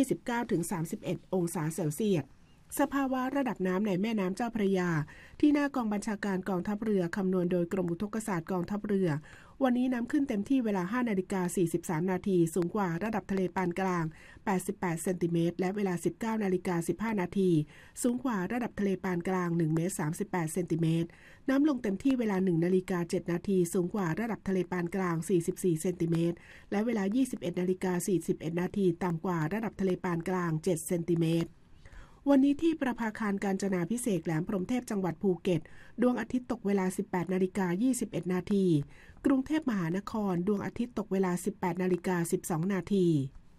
29-31 องศาเซลเซียสสภาวะระดับน้ำในแม่น้ำเจ้าพระยาที่หน้ากองบัญชาการกองทัพเรือคำนวณโดยกรมอุทกศาสตร์กองทัพเรือวันนี้น้ำขึ้นเต็มที่เวลา 5:43 นาทีสูงกว่าระดับทะเลปานกลาง88เซนติเมตรและเวลา 19:15 นาทีสูงกว่าระดับทะเลปานกลาง1เมตร38เซนติเมตรน้ำลงเต็มที่เวลา 1:07 นาทีสูงกว่าระดับทะเลปานกลาง44เซนติเมตรและเวลา 21:41 นาทีต่ำกว่าระดับทะเลปานกลาง7เซนติเมตรวันนี้ที่ประภาคารกาญจนาภิเษกแหลมพรหมเทพจังหวัดภูเก็ตดวงอาทิตย์ตกเวลา 18:21 นาทีกรุงเทพมหานครดวงอาทิตย์ตกเวลา 18:12 นาที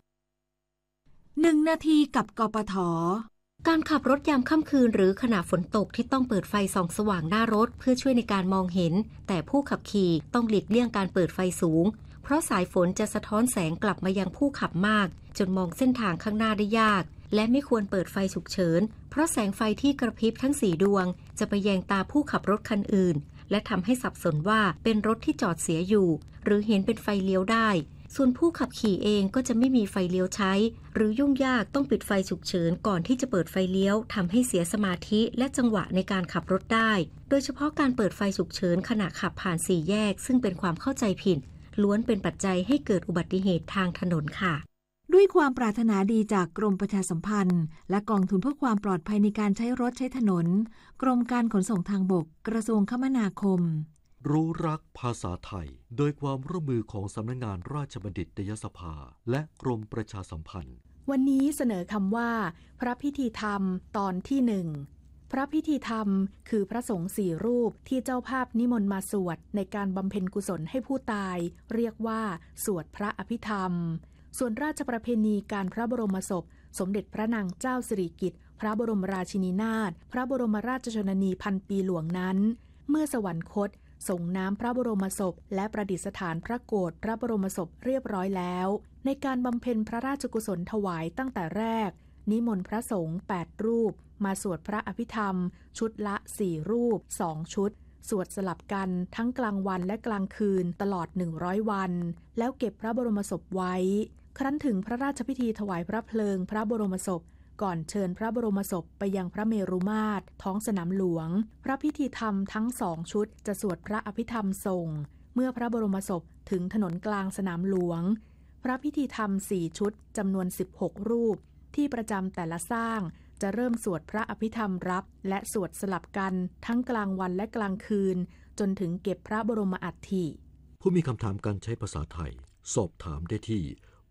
1 นาทีกับกปท.การขับรถยามค่ำคืนหรือขณะฝนตกที่ต้องเปิดไฟส่องสว่างหน้ารถเพื่อช่วยในการมองเห็นแต่ผู้ขับขี่ต้องหลีกเลี่ยงการเปิดไฟสูงเพราะสายฝนจะสะท้อนแสงกลับมายังผู้ขับมากจนมองเส้นทางข้างหน้าได้ยากและไม่ควรเปิดไฟฉุกเฉินเพราะแสงไฟที่กระพริบทั้ง4ดวงจะไปแยงตาผู้ขับรถคันอื่นและทำให้สับสนว่าเป็นรถที่จอดเสียอยู่หรือเห็นเป็นไฟเลี้ยวได้ส่วนผู้ขับขี่เองก็จะไม่มีไฟเลี้ยวใช้หรือยุ่งยากต้องปิดไฟฉุกเฉินก่อนที่จะเปิดไฟเลี้ยวทำให้เสียสมาธิและจังหวะในการขับรถได้โดยเฉพาะการเปิดไฟฉุกเฉินขณะขับผ่าน4แยกซึ่งเป็นความเข้าใจผิดล้วนเป็นปัจจัยให้เกิดอุบัติเหตุทางถนนค่ะด้วยความปรารถนาดีจากกรมประชาสัมพันธ์และกองทุนเพื่อความปลอดภัยในการใช้รถใช้ถนนกรมการขนส่งทางบกกระทรวงคมนาคมรู้รักภาษาไทยโดยความร่วมมือของสำนักงานราชบัณฑิตยสภาและกรมประชาสัมพันธ์วันนี้เสนอคำว่าพระพิธีธรรมตอนที่1พระพิธีธรรมคือพระสงฆ์4รูปที่เจ้าภาพนิมนต์มาสวดในการบำเพ็ญกุศลให้ผู้ตายเรียกว่าสวดพระอภิธรรมส่วนราชประเพณีการพระบรมศพสมเด็จพระนางเจ้าสิริกิติ์พระบรมราชินีนาถพระบรมราชชนนีพันปีหลวงนั้นเมื่อสวรรคตส่งน้ำพระบรมศพและประดิษฐานพระโกฐพระบรมศพเรียบร้อยแล้วในการบำเพ็ญพระราชกุศลถวายตั้งแต่แรกนิมนต์พระสงฆ์8รูปมาสวดพระอภิธรรมชุดละ4รูป2ชุดสวดสลับกันทั้งกลางวันและกลางคืนตลอด100วันแล้วเก็บพระบรมศพไว้ครั้นถึงพระราชพิธีถวายพระเพลิงพระบรมศพก่อนเชิญพระบรมศพไปยังพระเมรุมาตรท้องสนามหลวงพระพิธีธรรมทั้ง2ชุดจะสวดพระอภิธรรมส่งเมื่อพระบรมศพถึงถนนกลางสนามหลวงพระพิธีธรรม4ชุดจำนวน16รูปที่ประจำแต่ละสร้างจะเริ่มสวดพระอภิธรรมรับและสวดสลับกันทั้งกลางวันและกลางคืนจนถึงเก็บพระบรมอัฐิผู้มีคำถามการใช้ภาษาไทยสอบถามได้ที่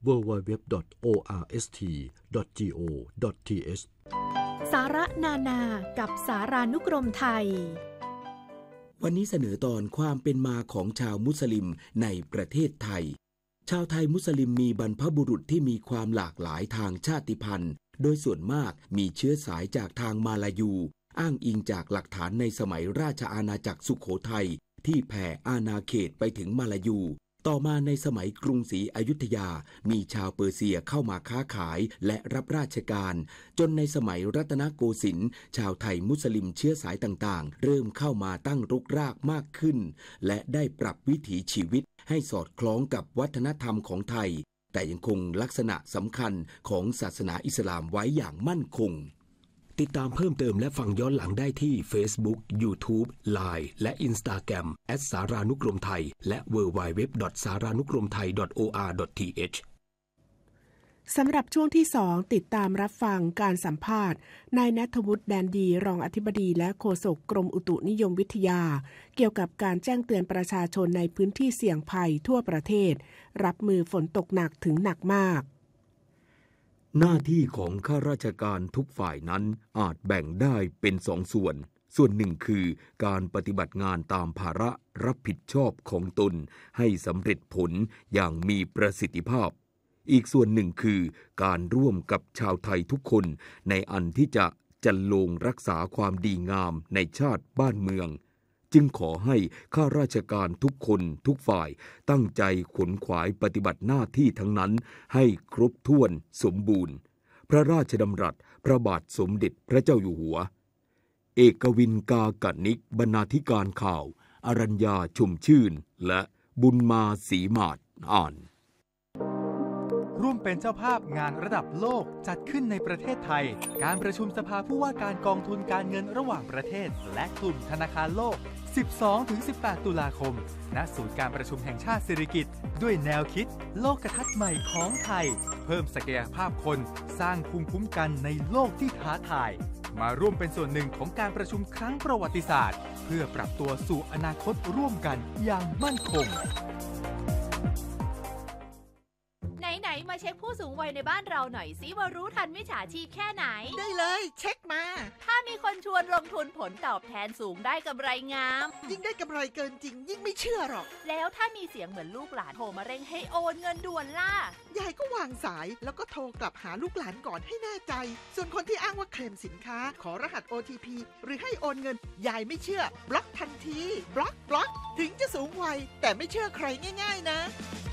www.orst.go.th สาระนานากับสารานุกรมไทยวันนี้เสนอตอนความเป็นมาของชาวมุสลิมในประเทศไทยชาวไทยมุสลิมมีบรรพบุรุษที่มีความหลากหลายทางชาติพันธุ์โดยส่วนมากมีเชื้อสายจากทางมาลายูอ้างอิงจากหลักฐานในสมัยราชอาณาจักรสุโขทัยที่แผ่อาณาเขตไปถึงมาลายูต่อมาในสมัยกรุงศรีอยุธยามีชาวเปอร์เซียเข้ามาค้าขายและรับราชการจนในสมัยรัตนโกสินทร์ชาวไทยมุสลิมเชื้อสายต่างๆเริ่มเข้ามาตั้งรกรากมากขึ้นและได้ปรับวิถีชีวิตให้สอดคล้องกับวัฒนธรรมของไทยแต่ยังคงลักษณะสำคัญของศาสนาอิสลามไว้อย่างมั่นคงติดตามเพิ่มเติมและฟังย้อนหลังได้ที่ Facebook, YouTube, Line และ Instagram @saranukromthai และ www.saranukromthai.or.th สำหรับช่วงที่ 2ติดตามรับฟังการสัมภาษณ์นายณัฐวุฒิแดนดีรองอธิบดีและโฆษกกรมอุตุนิยมวิทยาเกี่ยวกับการแจ้งเตือนประชาชนในพื้นที่เสี่ยงภัยทั่วประเทศรับมือฝนตกหนักถึงหนักมากหน้าที่ของข้าราชการทุกฝ่ายนั้นอาจแบ่งได้เป็น2 ส่วนหนึ่งคือการปฏิบัติงานตามภาระรับผิดชอบของตนให้สำเร็จผลอย่างมีประสิทธิภาพอีกส่วนหนึ่งคือการร่วมกับชาวไทยทุกคนในอันที่จะจันโลงรักษาความดีงามในชาติบ้านเมืองจึงขอให้ข้าราชการทุกคนทุกฝ่ายตั้งใจขวนขวายปฏิบัติหน้าที่ทั้งนั้นให้ครบถ้วนสมบูรณ์พระราชดำรัสพระบาทสมเด็จพระเจ้าอยู่หัวเอกวินกากนิกบรรณาธิการข่าวอรัญญาชุ่มชื่นและบุญมาศรีมาศอ่านร่วมเป็นเจ้าภาพงานระดับโลกจัดขึ้นในประเทศไทยการประชุมสภาผู้ว่าการกองทุนการเงินระหว่างประเทศและกลุ่มธนาคารโลก 12-18 ตุลาคมณศูนย์การประชุมแห่งชาติสิริกิติ์ด้วยแนวคิดโลกทัศน์ใหม่ของไทยเพิ่มศักยภาพคนสร้างภูมิคุ้มกันในโลกที่ท้าทายมาร่วมเป็นส่วนหนึ่งของการประชุมครั้งประวัติศาสตร์เพื่อปรับตัวสู่อนาคตร่วมกันอย่างมั่นคงไหนมาเช็คผู้สูงวัยในบ้านเราหน่อยสิว่ารู้ทันมิจฉาชีพแค่ไหนได้เลยเช็คมาถ้ามีคนชวนลงทุนผลตอบแทนสูงได้กำไรงามยิ่งได้กำไรเกินจริงยิ่งไม่เชื่อหรอกแล้วถ้ามีเสียงเหมือนลูกหลานโทรมาเร่งให้โอนเงินด่วนล่ะยายก็วางสายแล้วก็โทรกลับหาลูกหลานก่อนให้แน่ใจส่วนคนที่อ้างว่าเคลมสินค้าขอรหัส OTP หรือให้โอนเงินยายไม่เชื่อบล็อกทันทีบล็อกถึงจะสูงวัยแต่ไม่เชื่อใครง่ายๆนะ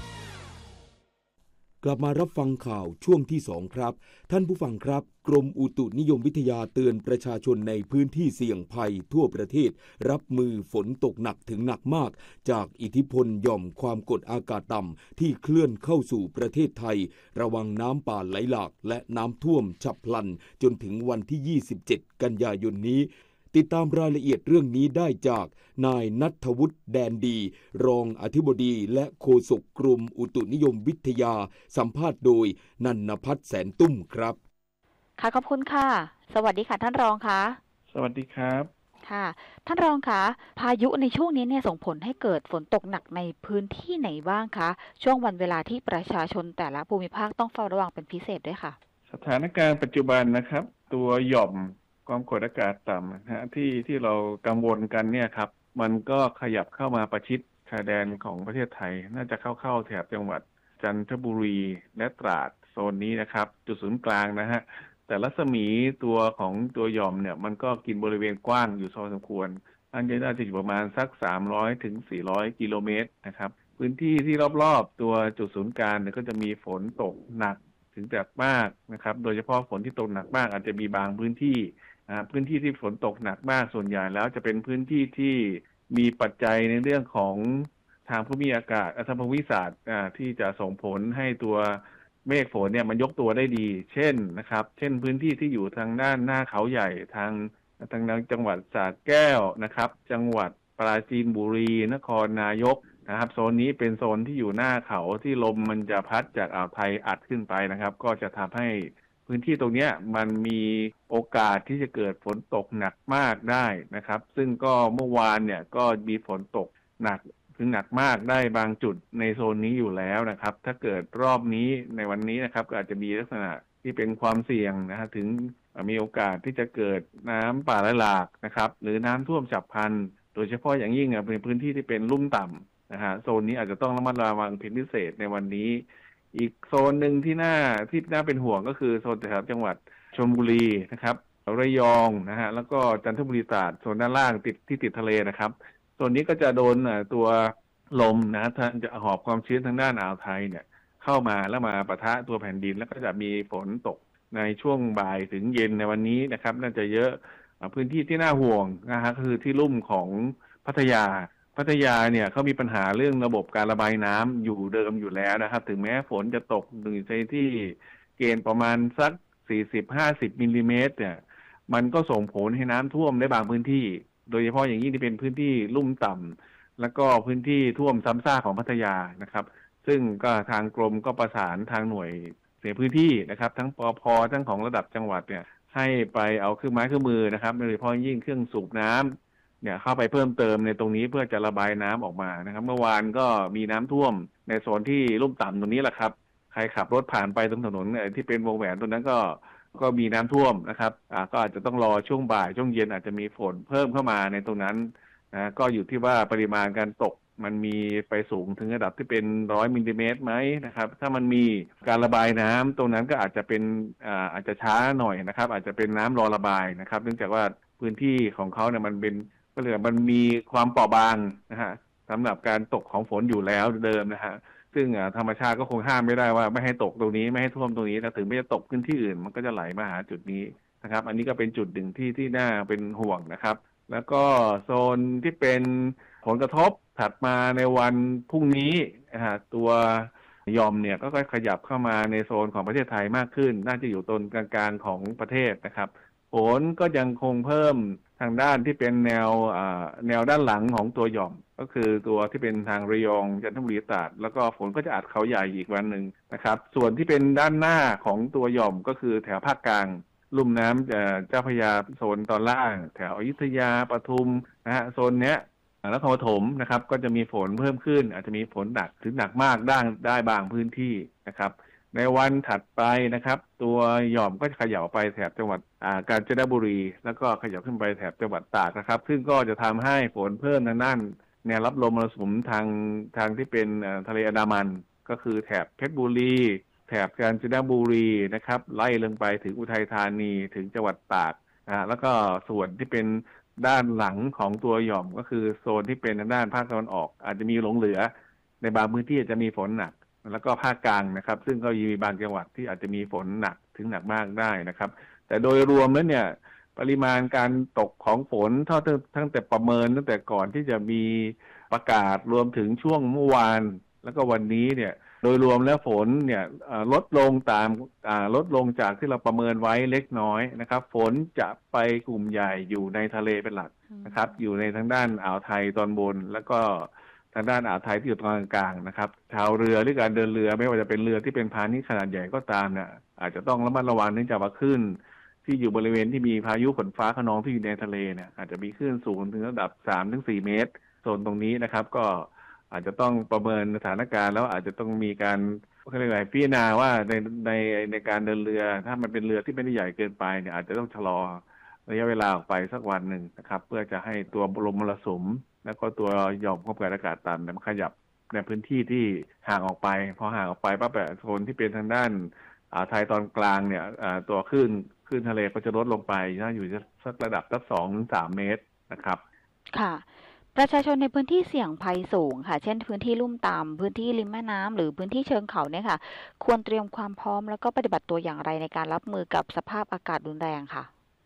กลับมารับฟังข่าวช่วงที่ 2ครับท่านผู้ฟังครับกรมอุตุนิยมวิทยาเตือนประชาชนในพื้นที่เสี่ยงภัยทั่วประเทศรับมือฝนตกหนักถึงหนักมากจากอิทธิพลหย่อมความกดอากาศต่ำที่เคลื่อนเข้าสู่ประเทศไทยระวังน้ำป่าไหลหลากและน้ำท่วมฉับพลันจนถึงวันที่27กันยายนนี้ติดตามรายละเอียดเรื่องนี้ได้จากนายณัฐวุฒิแดนดีรองอธิบดีและโฆษกกรมอุตุนิยมวิทยาสัมภาษณ์โดยนันนภัทรแสนตุ้มครับค่ะขอบคุณค่ะสวัสดีค่ะท่านรองค่ะสวัสดีครับค่ะท่านรองคะพายุในช่วงนี้เนี่ยส่งผลให้เกิดฝนตกหนักในพื้นที่ไหนบ้างคะช่วงวันเวลาที่ประชาชนแต่ละภูมิภาคต้องเฝ้าระวังเป็นพิเศษด้วยค่ะสถานการณ์ปัจจุบันนะครับตัวหย่อมความกดอากาศต่ำนะฮะที่เรากังวลกันเนี่ยครับมันก็ขยับเข้ามาประชิดชายแดนของประเทศไทยน่าจะเข้าแถบจังหวัดจันทบุรีและตราดโซนนี้นะครับจุดศูนย์กลางนะฮะแต่รัศมีตัวของตัวหย่อมเนี่ยมันก็กินบริเวณกว้างอยู่พอสมควรน่าจะอยู่ประมาณสัก300 ถึง 400 กิโลเมตรนะครับพื้นที่ที่รอบๆตัวจุดศูนย์กลางเนี่ยก็จะมีฝนตกหนักถึงหนักมากนะครับโดยเฉพาะฝนที่ตกหนักมากอาจจะมีบางพื้นที่ที่ฝนตกหนักมากส่วนใหญ่แล้วจะเป็นพื้นที่ที่มีปัจจัยในเรื่องของทางภูมิอากาศทางภูมิศาสตร์ที่จะส่งผลให้ตัวเมฆฝนเนี่ยมันยกตัวได้ดีเช่นนะครับเช่นพื้นที่ที่อยู่ทางด้านหน้าเขาใหญ่ทางจังหวัดสระแก้วนะครับจังหวัดปราจีนบุรีนครนายกนะครับโซนนี้เป็นโซนที่อยู่หน้าเขาที่ลมมันจะพัดจากอ่าวไทยอัดขึ้นไปนะครับก็จะทำให้พื้นที่ตรงนี้มันมีโอกาสที่จะเกิดฝนตกหนักมากได้นะครับซึ่งก็เมื่อวานเนี่ยก็มีฝนตกหนักถึงหนักมากได้บางจุดในโซนนี้อยู่แล้วนะครับถ้าเกิดรอบนี้ในวันนี้นะครับก็อาจจะมีลักษณะที่เป็นความเสี่ยงนะฮะถึงมีโอกาสที่จะเกิดน้ำป่าไหลหลากนะครับหรือน้ำท่วมฉับพลันโดยเฉพาะอย่างยิ่งเป็นพื้นที่ที่เป็นลุ่มต่ำนะฮะโซนนี้อาจจะต้องระมัดระวังเป็นพิเศษในวันนี้อีกโซนหนึ่งที่น่าเป็นห่วงก็คือโซนแถวจังหวัดชลบุรีนะครับระยองนะฮะแล้วก็จันทบุรีตราดโซนด้านล่างติดทะเลนะครับโซนนี้ก็จะโดนตัวลมนะจะหอบความชื้นทางด้านอ่าวไทยเนี่ยเข้ามาแล้วมาปะทะตัวแผ่นดินแล้วก็จะมีฝนตกในช่วงบ่ายถึงเย็นในวันนี้นะครับน่าจะเยอะพื้นที่ที่น่าห่วงนะฮะคือที่ลุ่มของพัทยาเนี่ยเขามีปัญหาเรื่องระบบการระบายน้ำอยู่เดิมอยู่แล้วนะครับถึงแม้ฝนจะตกในที่เกณฑ์ประมาณสัก 40-50 มิลลิเมตรเนี่ยมันก็ส่งผลให้น้ำท่วมได้บางพื้นที่โดยเฉพาะอย่างยิ่งที่เป็นพื้นที่ลุ่มต่ำแล้วก็พื้นที่ท่วมซ้ำซากของพัทยานะครับซึ่งก็ทางกรมก็ประสานทางหน่วยเสียพื้นที่นะครับทั้งปภ.ทั้งของระดับจังหวัดเนี่ยให้ไปเอาเครื่องไม้เครื่องมือนะครับโดยเฉพาะยิ่งเครื่องสูบน้ำเนี่ยเข้าไปเพิ่มเติมในตรงนี้เพื่อจะระบายน้ำออกมานะครับเมื่อวานก็มีน้ำท่วมในโซนที่ลุ่มต่ำตรงนี้แหละครับใครขับรถผ่านไปตรงถนนที่เป็นวงแหวนตรงนั้นก็มีน้ำท่วมนะครับก็อาจจะต้องรอช่วงบ่ายช่วงเย็นอาจจะมีฝนเพิ่มเข้ามาในตรงนั้นนะก็อยู่ที่ว่าปริมาณการตกมันมีไปสูงถึงระดับที่เป็น100 มิลลิเมตรไหมนะครับถ้ามันมีการระบายน้ำตรงนั้นก็อาจจะเป็นอาจจะช้าหน่อยนะครับอาจจะเป็นน้ำรอระบายนะครับเนื่องจากว่าพื้นที่ของเขาเนี่ยมันเป็นมันมีความเปราะบางนะฮะสำหรับการตกของฝนอยู่แล้วเดิมนะฮะซึ่งธรรมชาติก็คงห้ามไม่ได้ว่าไม่ให้ตกตรงนี้ไม่ให้ท่วมตรงนี้แต่ถึงไม่จะตกพื้นที่อื่นมันก็จะไหลมาหาจุดนี้นะครับอันนี้ก็เป็นจุดหนึ่งที่น่าเป็นห่วงนะครับแล้วก็โซนที่เป็นผลกระทบถัดมาในวันพรุ่งนี้ตัวยอมเนี่ยก็ขยับเข้ามาในโซนของประเทศไทยมากขึ้นน่าจะอยู่ตรงกลางๆของประเทศนะครับฝนก็ยังคงเพิ่มทางด้านที่เป็นแนวด้านหลังของตัวหย่อมก็คือตัวที่เป็นทางระยองจันทบุรีตราดแล้วก็ฝนก็จะอัดเขาใหญ่อีกวันหนึ่งนะครับส่วนที่เป็นด้านหน้าของตัวหย่อมก็คือแถวภาคกลางลุ่มน้ำเจ้าพระยาโซนตอนล่างแถวอยุธยาปทุมนะฮะโซนเนี้ยนครปฐมนะครับก็จะมีฝนเพิ่มขึ้นอาจจะมีฝนหนักถึงหนักมากได้บางพื้นที่นะครับในวันถัดไปนะครับตัวหย่อมก็จะขยับไปแถบจังหวัดกาญจนบุรีแล้วก็ขยับขึ้นไปแถบจังหวัดตากนะครับซึ่งก็จะทำให้ฝนเพิ่มทางด้านแนวรับลมมรสุมทางที่เป็นทะเลอันดามันก็คือแถบเพชรบุรีแถบกาญจนบุรีนะครับไล่ลงไปถึงอุทัยธานีถึงจังหวัดตากแล้วก็ส่วนที่เป็นด้านหลังของตัวหย่อมก็คือโซนที่เป็นด้านภาคตะวันออกอาจจะมีหลงเหลือในบางพื้นที่จะมีฝนหนักแล้วก็ภาคกลางนะครับซึ่งก็มีบางจังหวัดที่อาจจะมีฝนหนักถึงหนักมากได้นะครับแต่โดยรวมแล้วเนี่ยปริมาณการตกของฝนตั้งแต่ประเมินตั้งแต่ก่อนที่จะมีประกาศรวมถึงช่วงเมื่อวานแล้วก็วันนี้เนี่ยโดยรวมแล้วฝนเนี่ยลดลงจากที่เราประเมินไว้เล็กน้อยนะครับฝนจะไปกลุ่มใหญ่อยู่ในทะเลเป็นหลักนะครับอยู่ในทางด้านอ่าวไทยตอนบนแล้วก็ทางด้านอ่าวไทยที่อยู่ตรงกลางนะครับชาวเรือหรือการเดินเรือไม่ว่าจะเป็นเรือที่เป็นพาณิชย์ขนาดใหญ่ก็ตามเนี่ยอาจจะต้องระมัดระวังเนื่องจากว่าคลื่นที่อยู่บริเวณที่มีพายุฝนฟ้าคะนองที่อยู่ในทะเลเนี่ยอาจจะมีคลื่นสูงถึงระดับ 3-4 เมตรโซนตรงนี้นะครับก็อาจจะต้องประเมินสถานการณ์แล้วอาจจะต้องมีการพิจารณาว่าในการเดินเรือถ้ามันเป็นเรือที่ไม่ได้ใหญ่เกินไปเนี่ยอาจจะต้องชะลอระยะเวลาออกไปสักวันหนึ่งนะครับเพื่อจะให้ตัวลมมรสุมแล้วก็ตัวหย่อมความกดอากาศต่ำมันขยับในพื้นที่ที่ห่างออกไปพอห่างออกไปปั๊บโซนที่เป็นทางด้านไทยตอนกลางเนี่ยตัวคลื่นทะเลก็จะลดลงไปนะอยู่สักระดับสัก 2-3 เมตรนะครับค่ะประชาชนในพื้นที่เสี่ยงภัยสูงค่ะเช่นพื้นที่ลุ่มต่ำพื้นที่ริมแม่น้ำหรือพื้นที่เชิงเขาเนี่ยค่ะควรเตรียมความพร้อมแล้วก็ปฏิบัติตัวอย่างไรในการรับมือกับสภาพอากาศรุนแรงค่ะ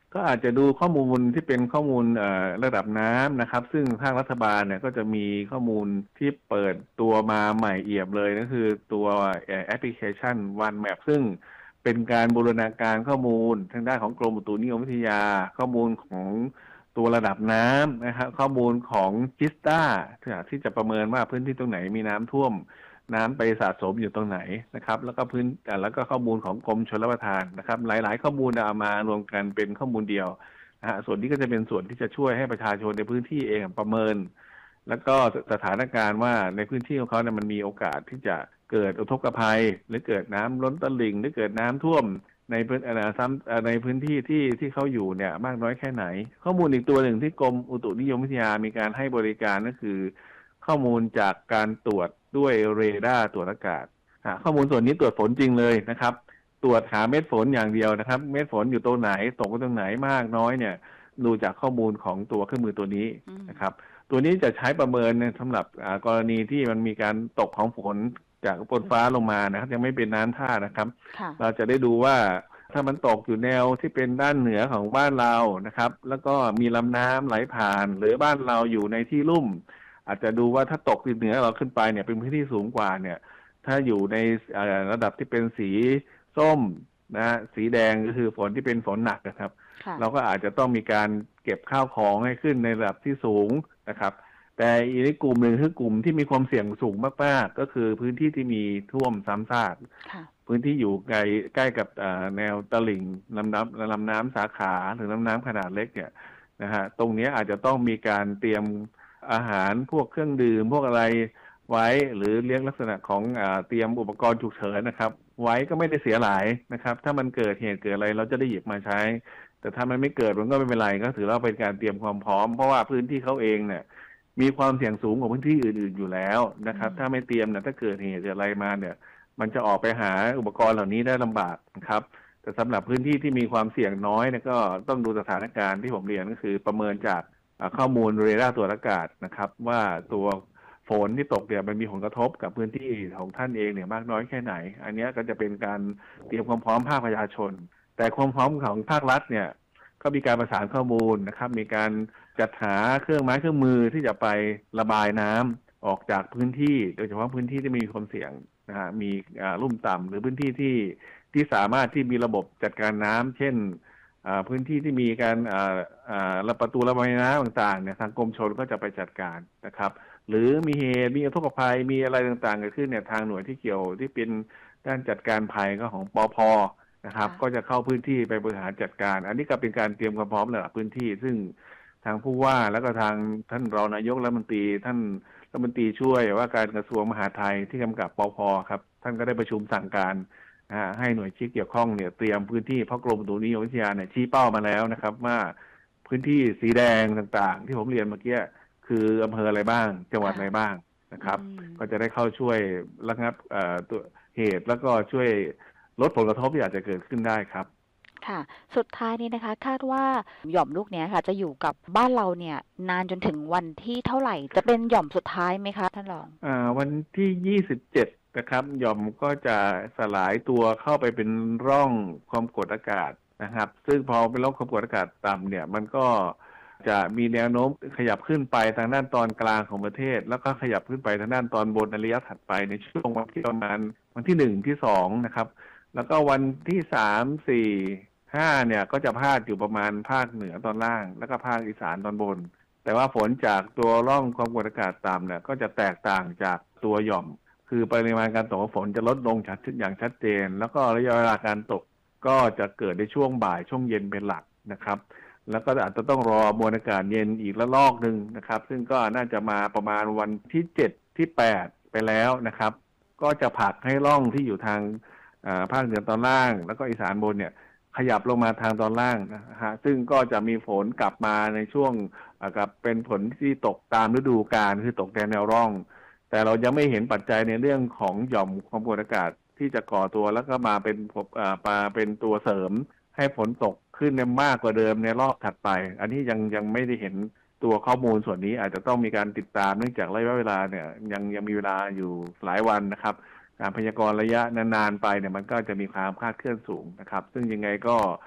ก็อาจจะดูข้อมูลที่เป็นข้อมูลระดับน้ำนะครับซึ่งภาครัฐบาลเนี่ยก็จะมีข้อมูลที่เปิดตัวมาใหม่เอี่ยมเลยก็คือตัวแอปพลิเคชัน One Map ซึ่งเป็นการบูรณาการข้อมูลทางด้านของกรมอุตุนิยมวิทยาข้อมูลของตัวระดับน้ำนะครับข้อมูลของจิสตาที่จะประเมินว่าพื้นที่ตรงไหนมีน้ำท่วมน้ำไปสะสมอยู่ตรงไหนนะครับแล้วก็ข้อมูลของกรมชลประทานนะครับหลายๆข้อมูลเอามารวมกันเป็นข้อมูลเดียวนะฮะส่วนนี้ก็จะเป็นส่วนที่จะช่วยให้ประชาชนในพื้นที่เองประเมินแล้วก็สถานการณ์ว่าในพื้นที่ของเขาเนี่ยมันมีโอกาสที่จะเกิดอุทกภัยหรือเกิดน้ำล้นตลิ่งหรือเกิดน้ำท่วมในพื้นที่ที่เขาอยู่เนี่ยมากน้อยแค่ไหนข้อมูลอีกตัวหนึ่งที่กรมอุตุนิยมวิทยามีการให้บริการก็คือข้อมูลจากการตรวจด้วยเรดาร์ตรวจอากาศข้อมูลส่วนนี้ตรวจฝนจริงเลยนะครับตรวจหาเม็ดฝนอย่างเดียวนะครับเม็ดฝนอยู่ตรงไหนตกตรงไหนมากน้อยเนี่ยดูจากข้อมูลของตัวเครื่องมือตัวนี้นะครับตัวนี้จะใช้ประเมินสำหรับกรณีที่มันมีการตกของฝนจากบนฟ้าลงมานะครับยังไม่เป็นน้ำท่านะครับเราจะได้ดูว่าถ้ามันตกอยู่แนวที่เป็นด้านเหนือของบ้านเรานะครับแล้วก็มีลำน้ำไหลผ่านหรือบ้านเราอยู่ในที่ลุ่มอาจจะดูว่าถ้าตกเหนือเราขึ้นไปเนี่ยเป็นพื้นที่สูงกว่าเนี่ยถ้าอยู่ในระดับที่เป็นสีส้มนะสีแดงก็คือฝนที่เป็นฝนหนักนะครับเราก็อาจจะต้องมีการเก็บข้าวของให้ขึ้นในระดับที่สูงนะครับแต่อีกกลุ่มหนึ่งคือกลุ่มที่มีความเสี่ยงสูงมากๆก็คือพื้นที่ที่มีท่วมซ้ำซากพื้นที่อยู่ใกล้กับแนวตลิ่งลำน้ำสาขาหรือลำน้ำขนาดเล็กเนี่ยนะฮะตรงนี้อาจจะต้องมีการเตรียมอาหารพวกเครื่องดื่มพวกอะไรไว้หรือเลี้ยงลักษณะของเตรียมอุปกรณ์ฉุกเฉินนะครับไว้ก็ไม่ได้เสียหลายนะครับถ้ามันเกิดเหตุเกิดอะไรเราจะได้หยิบมาใช้แต่ถ้ามันไม่เกิดมันก็ไม่เป็นไรก็ถือว่าเป็นการเตรียมความพร้อมเพราะว่าพื้นที่เขาเองเนี่ยมีความเสี่ยงสูงกว่าพื้นที่อื่นๆอยู่แล้วนะครับถ้าไม่เตรียมเนี่ยถ้าเกิดเหตุอะไรมาเนี่ยมันจะออกไปหาอุปกรณ์เหล่านี้ได้ลำบากนะครับแต่สำหรับพื้นที่ที่มีความเสี่ยงน้อยเนี่ยก็ต้องดูสถานการณ์ที่ผมเรียนก็คือประเมินจากข้อมูลเรดาร์ตรวจอากาศนะครับว่าตัวฝนที่ตกเนี่ยมันมีผลกระทบกับพื้นที่ของท่านเองเนี่ยมากน้อยแค่ไหนอันนี้ก็จะเป็นการเตรียมความพร้อมภาคประชาชนแต่ความพร้อมของภาครัฐเนี่ยก็มีการประสานข้อมูลนะครับมีการจัดหาเครื่องไม้เครื่องมือที่จะไประบายน้ำออกจากพื้นที่โดยเฉพาะพื้นที่ที่มีความเสี่ยงนะฮะมีลุ่มต่ำหรือพื้นที่ที่สามารถที่มีระบบจัดการน้ำเช่นพื้นที่ที่มีการประตูระบายน้ำต่างๆเนี่ยทางกรมชลก็จะไปจัดการนะครับหรือมีเหตุมีอุทกภัยมีอะไรต่างๆเกิดขึ้นเนี่ยทางหน่วยที่เกี่ยวที่เป็นด้านจัดการภัยก็ของปภ.นะครับก็จะเข้าพื้นที่ไปบริหารจัดการอันนี้ก็เป็นการเตรียมความพร้อมระดับพื้นที่ซึ่งทางผู้ว่าแล้วก็ทางท่านรองนายกรัฐมนตรีท่านรัฐมนตรีช่วยว่าการกระทรวงมหาดไทยที่กำกับปภ.ครับท่านก็ได้ประชุมสั่งการให้หน่วยที่เกี่ยวข้องเนี่ยเตรียมพื้นที่เพราะกรมอุตุนิยมวิทยาเนี่ยชี้เป้ามาแล้วนะครับว่าพื้นที่สีแดงต่างๆที่ผมเรียนเมื่อกี้คืออำเภออะไรบ้างจังหวัดอะไรบ้างนะครับก็จะได้เข้าช่วยระงับตัวเหตุแล้วก็ช่วยลดผลกระทบที่อาจจะเกิดขึ้นได้ครับค่ะสุดท้ายนี้นะคะคาดว่าหย่อมลูกนี้ค่ะจะอยู่กับบ้านเราเนี่ยนานจนถึงวันที่เท่าไหร่จะเป็นหย่อมสุดท้ายไหมคะท่านรองวันที่27นะครับหย่อมก็จะสลายตัวเข้าไปเป็นร่องความกดอากาศนะครับซึ่งพอเป็นร่องความกดอากาศต่ำเนี่ยมันก็จะมีแนวโน้มขยับขึ้นไปทางด้านตอนกลางของประเทศแล้วก็ขยับขึ้นไปทางด้านตอนบนในระยะถัดไปในช่วงวันที่ประมาณวันที่1ที่2นะครับแล้วก็วันที่3 4 5เนี่ยก็จะพาดอยู่ประมาณภาคเหนือตอนล่างแล้วก็ภาคอีสานตอนบนแต่ว่าฝนจากตัวร่องความกดอากาศต่ำเนี่ยก็จะแตกต่างจากตัวหย่อมคือปริมาณการตกของฝนจะลดลงอย่างชัดเจนแล้วก็ระยะเวลาการตกก็จะเกิดในช่วงบ่ายช่วงเย็นเป็นหลักนะครับแล้วก็อาจจะต้องรอมวลอากาศเย็นอีกระลอกนึงนะครับซึ่งก็น่าจะมาประมาณวันที่7ที่8ไปแล้วนะครับก็จะผลักให้ร่องที่อยู่ทางภาคเหนือตอนล่างแล้วก็อีสานบนเนี่ยขยับลงมาทางตอนล่างนะฮะซึ่งก็จะมีฝนกลับมาในช่วงกับเป็นฝนที่ตกตามฤดูกาลคือตกแนวร่องแต่เรายังไม่เห็นปัจจัยในเรื่องของหย่อมความกดอากาศที่จะก่อตัวแล้วก็มาเป็นตัวเสริมให้ฝนตกขึ้นมากกว่าเดิมในรอบถัดไปอันนี้ยังไม่ได้เห็นตัวข้อมูลส่วนนี้อาจจะต้องมีการติดตามเนื่องจากระยะเวลาเนี่ยยังมีเวลาอยู่หลายวันนะครับการพยากรณ์ระยะนานๆไปเนี่ยมันก็จะมีความคลาดเคลื่อนสูงนะครับซึ่งยังไงก็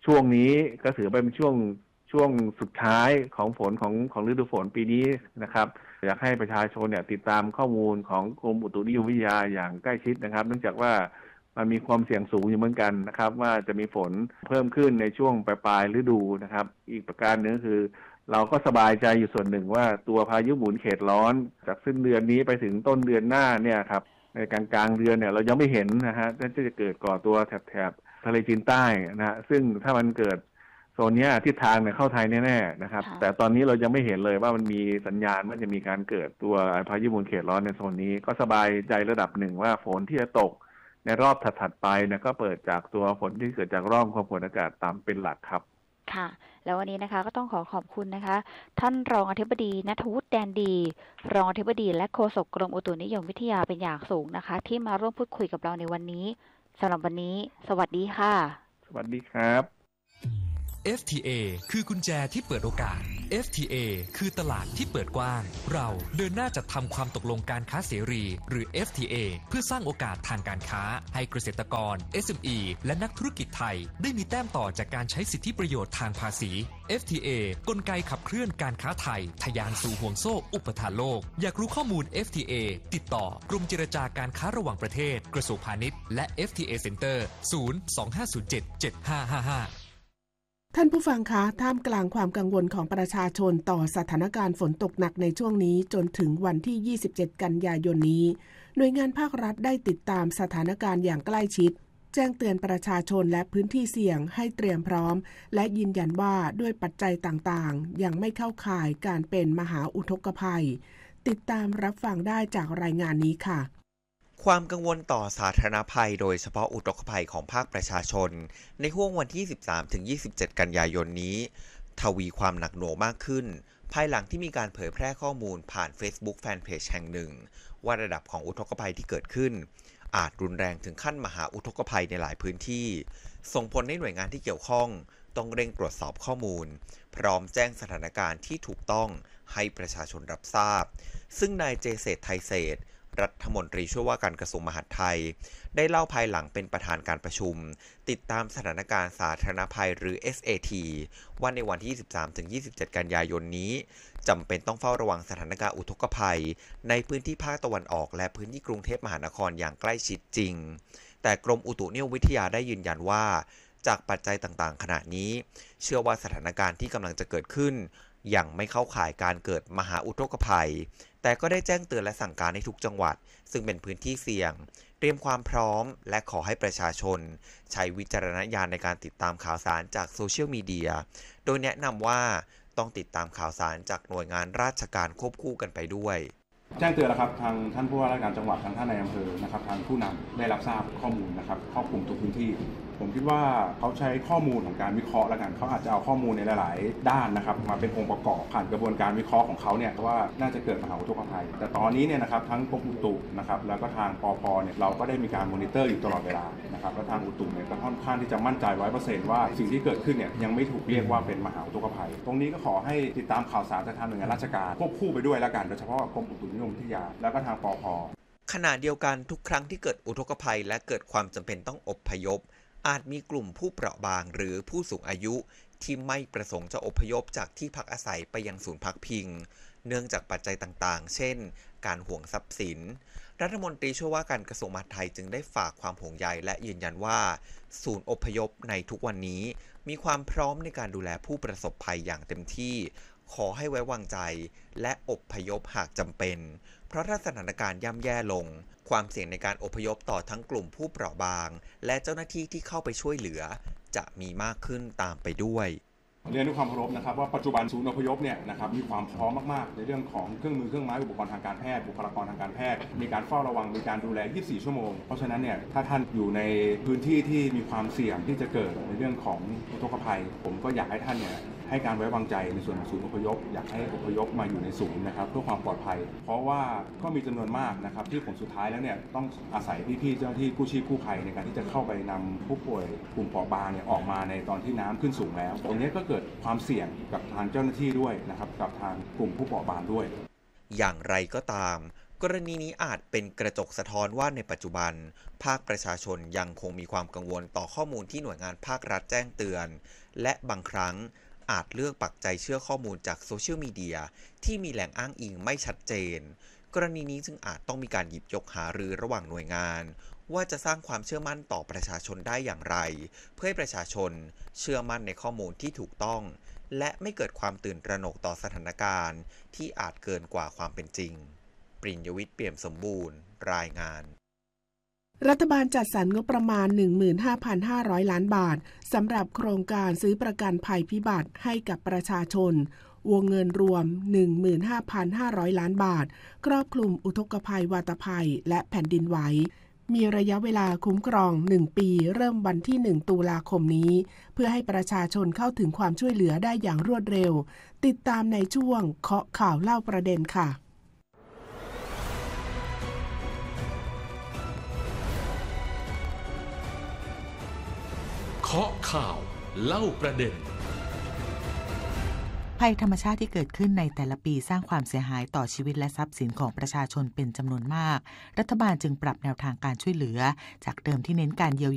ช่วงนี้ก็ถือเป็นช่วงสุดท้ายของฝนของฤดูฝนปีนี้นะครับอยากให้ประชาชนเนี่ยติดตามข้อมูลของกรมอุตุนิยมวิทยาอย่างใกล้ชิดนะครับเนื่องจากว่ามันมีความเสี่ยงสูงอยู่เหมือนกันนะครับว่าจะมีฝนเพิ่มขึ้นในช่วงปลายฤดูนะครับอีกประการหนึ่งคือเราก็สบายใจอยู่ส่วนหนึ่งว่าตัวพายุหมุนเขตร้อนจากสิ้นเดือนนี้ไปถึงต้นเดือนหน้าเนี่ยครับในกลางเดือนเนี่ยเรายังไม่เห็นนะฮะว่าจะเกิดก่อตัวแถบทะเลจีนใต้นะฮะซึ่งถ้ามันเกิดโซนนี้ทิศทางเนี่ยเข้าไทยแน่ๆนะครับแต่ตอนนี้เรายังไม่เห็นเลยว่ามันมีสัญญาณว่าจะมีการเกิดตัวพายุหมุนเขตร้อนในโซนนี้ก็สบายใจระดับหนึ่งว่าฝนที่จะตกในรอบถัดไปเนี่ยก็เปิดจากตัวฝนที่เกิดจากร่องความกดอากาศต่ำเป็นหลักครับค่ะแล้ววันนี้นะคะก็ต้องขอบคุณนะคะท่านรองอธิบดีณัฐวุฒิแดนดีรองอธิบดีและโฆษกกรมอุตุนิยมวิทยาเป็นอย่างสูงนะคะที่มาร่วมพูดคุยกับเราในวันนี้สำหรับวันนี้สวัสดีค่ะสวัสดีครับ FTA คือกุญแจที่เปิดโอกาส FTA คือตลาดที่เปิดกว้างเราเดินหน้าจัดทำความตกลงการค้าเสรีหรือ FTA เพื่อสร้างโอกาสทางการค้าให้เกษตรกร SME และนักธุรกิจไทยได้มีแต้มต่อจากการใช้สิทธิประโยชน์ทางภาษี FTA กลไกขับเคลื่อนการค้าไทยทะยานสู่ห่วงโซ่อุปทานโลกอยากรู้ข้อมูล FTA ติดต่อกรมเจรจาการค้าระหว่างประเทศกระทรวงพาณิชย์และ FTA Center 025077555 ท่านผู้ฟังคะท่ามกลางความกังวลของประชาชนต่อสถานการณ์ฝนตกหนักในช่วงนี้จนถึงวันที่ 27 กันยายนนี้หน่วยงานภาครัฐได้ติดตามสถานการณ์อย่างใกล้ชิดแจ้งเตือนประชาชนและพื้นที่เสี่ยงให้เตรียมพร้อมและยืนยันว่าด้วยปัจจัยต่างๆยังไม่เข้าข่ายการเป็นมหาอุทกภัยติดตามรับฟังได้จากรายงานนี้ค่ะความกังวลต่อสาธารณภัยโดยเฉพาะอุทกภัยของภาคประชาชนในห่วงวันที่ 13-27 กันยายนนี้ทวีความหนักหน่วงมากขึ้นภายหลังที่มีการเผยแพร่ข้อมูลผ่าน Facebook Fanpage แห่งหนึ่งว่าระดับของอุทกภัยที่เกิดขึ้นอาจรุนแรงถึงขั้นมหาอุทกภัยในหลายพื้นที่ส่งผลให้หน่วยงานที่เกี่ยวข้องต้องเร่งตรวจสอบข้อมูลพร้อมแจ้งสถานการณ์ที่ถูกต้องให้ประชาชนรับทราบซึ่งนายเจเศรษฐ์ไทยเศรษฐ์รัฐมนตรีช่วยว่าการกระทรวงมหาดไทยได้เล่าภายหลังเป็นประธานการประชุมติดตามสถานการณ์สาธารณภัยหรือ SAT ว่าในวันที่ 13-27 กันยายนนี้จำเป็นต้องเฝ้าระวังสถานการณ์อุทกภัยในพื้นที่ภาคตะวันออกและพื้นที่กรุงเทพมหานครอย่างใกล้ชิดจริงแต่กรมอุตุนิยมวิทยาได้ยืนยันว่าจากปัจจัยต่างๆขณะนี้เชื่อว่าสถานการณ์ที่กำลังจะเกิดขึ้นยังไม่เข้าข่ายการเกิดมหาอุทกภัยแต่ก็ได้แจ้งเตือนและสั่งการให้ทุกจังหวัดซึ่งเป็นพื้นที่เสี่ยงเตรียมความพร้อมและขอให้ประชาชนใช้วิจารณญาณในการติดตามข่าวสารจากโซเชียลมีเดียโดยแนะนำว่าต้องติดตามข่าวสารจากหน่วยงานราชการควบคู่กันไปด้วยแจ้งเตือนแล้วครับทางท่านผู้ว่าราชการจังหวัดทางท่านนายอำเภอนะครับทางผู้นำได้รับทราบข้อมูลนะครับครอบคลุมทุกพื้นที่ผมคิดว่าเขาใช้ข้อมูลของการวิเคราะห์แล้วกันเขาอาจจะเอาข้อมูลในหลายๆด้านนะครับมาเป็นองค์ประกอบผ่านกระบวนการวิเคราะห์ของเขาเนี่ยว่าน่าจะเกิดมหาอุทกภัยแต่ตอนนี้เนี่ยนะครับทั้งกรมอุตุนะครับแล้วก็ทางปภเนี่ยเราก็ได้มีการมอนิเตอร์อยู่ตลอดเวลานะครับและทางอุตุเนี่ยก็ค่อนข้างที่จะมั่นใจ 100% ว่าสิ่งที่เกิดขึ้นเนี่ยยังไม่ถูกเรียกว่าเป็นมหาอุทกภัยตรงนี้ก็ขอให้ติดตามข่าวสารจากทางหน่วยงานราชการควบคู่ไปด้วยแล้วกันโดยเฉพาะกรมอุตุนิยมวิทยาแล้วก็ทางปภ. ขณะเดียวกันทุกครั้งที่เกิดอุทกภัยและเกิดความจำเป็นต้องอพยพอาจมีกลุ่มผู้เปราะบางหรือผู้สูงอายุที่ไม่ประสงค์จะอพยพจากที่พักอาศัยไปยังศูนย์พักพิงเนื่องจากปัจจัยต่างๆเช่นการห่วงทรัพย์สินรัฐมนตรีช่วยว่าการกระทรวงมหาดไทยจึงได้ฝากความห่วงใยและยืนยันว่าศูนย์อพยพในทุกวันนี้มีความพร้อมในการดูแลผู้ประสบภัยอย่างเต็มที่ขอให้ไว้วางใจและอพยพหากจำเป็นเพราะถ้าสถานการณ์ย่ำแย่ลงความเสี่ยงในการอพยพต่อทั้งกลุ่มผู้เปราะบางและเจ้าหน้าที่ที่เข้าไปช่วยเหลือจะมีมากขึ้นตามไปด้วยเรียนด้วยความเคารพนะครับว่าปัจจุบันศูนย์อพยพเนี่ยนะครับมีความพร้อมมากๆในเรื่องของเครื่องมือเครื่องไม้อุปกรณ์ทางการแพทย์บุคลากรทางการแพทย์มีการเฝ้าระวังมีการดูแล24ชั่วโมงเพราะฉะนั้นเนี่ยถ้าท่านอยู่ในพื้นที่ที่มีความเสี่ยงที่จะเกิดในเรื่องของอุทกภัยผมก็อยากให้ท่านเนี่ยให้การไว้วางใจในส่วนของศูนย์อพยพอยากให้อพยพมาอยู่ในศูนย์นะครับเพื่อความปลอดภัยเพราะว่าก็มีจำนวนมากนะครับที่ผลสุดท้ายแล้วเนี่ยต้องอาศัยพี่ๆเจ้าหน้าที่กู้ชีพกู้ภัยในการที่จะเข้าไปนำผู้ป่วยกลุ่มเปราะบางเนี่ยออกมาในตอนที่น้ำขึ้นสูงแล้วตรงนี้ก็เกิดความเสี่ยงกับทางเจ้าหน้าที่ด้วยนะครับกับทางกลุ่มผู้เปราะบางด้วยอย่างไรก็ตามกรณีนี้อาจเป็นกระจกสะท้อนว่าในปัจจุบันภาคประชาชนยังคงมีความกังวลต่อข้อมูลที่หน่วยงานภาครัฐแจ้งเตือนและบางครั้งอาจเลือกปักใจเชื่อข้อมูลจากโซเชียลมีเดียที่มีแหล่งอ้างอิงไม่ชัดเจนกรณีนี้จึงอาจต้องมีการหยิบยกหารือระหว่างหน่วยงานว่าจะสร้างความเชื่อมั่นต่อประชาชนได้อย่างไรเพื่อให้ประชาชนเชื่อมั่นในข้อมูลที่ถูกต้องและไม่เกิดความตื่นตระหนกต่อสถานการณ์ที่อาจเกินกว่าความเป็นจริงปริญญวิทย์ เปี่ยมสมบูรณ์รายงานรัฐบาลจัดสรรงบประมาณ 15,500 ล้านบาทสำหรับโครงการซื้อประกันภัยพิบัติให้กับประชาชนวงเงินรวม 15,500 ล้านบาทครอบคลุมอุทกภัยวาตภัยและแผ่นดินไหวมีระยะเวลาคุ้มครอง1ปีเริ่มวันที่1ตุลาคมนี้เพื่อให้ประชาชนเข้าถึงความช่วยเหลือได้อย่างรวดเร็วติดตามในช่วงเคาะข่าวเล่าประเด็นค่ะเคาะข่าวเล่าประเด็นภัยธรรมชาติที่เกิดขึ้นในแต่ละปีสร้างความเสียหายต่อชีวิตและทรัพย์สินของประชาชนเป็นจำนวนมากรัฐบาลจึงปรับแนวทางการช่วยเหลือจากเดิมที่เน้นการเยียวยา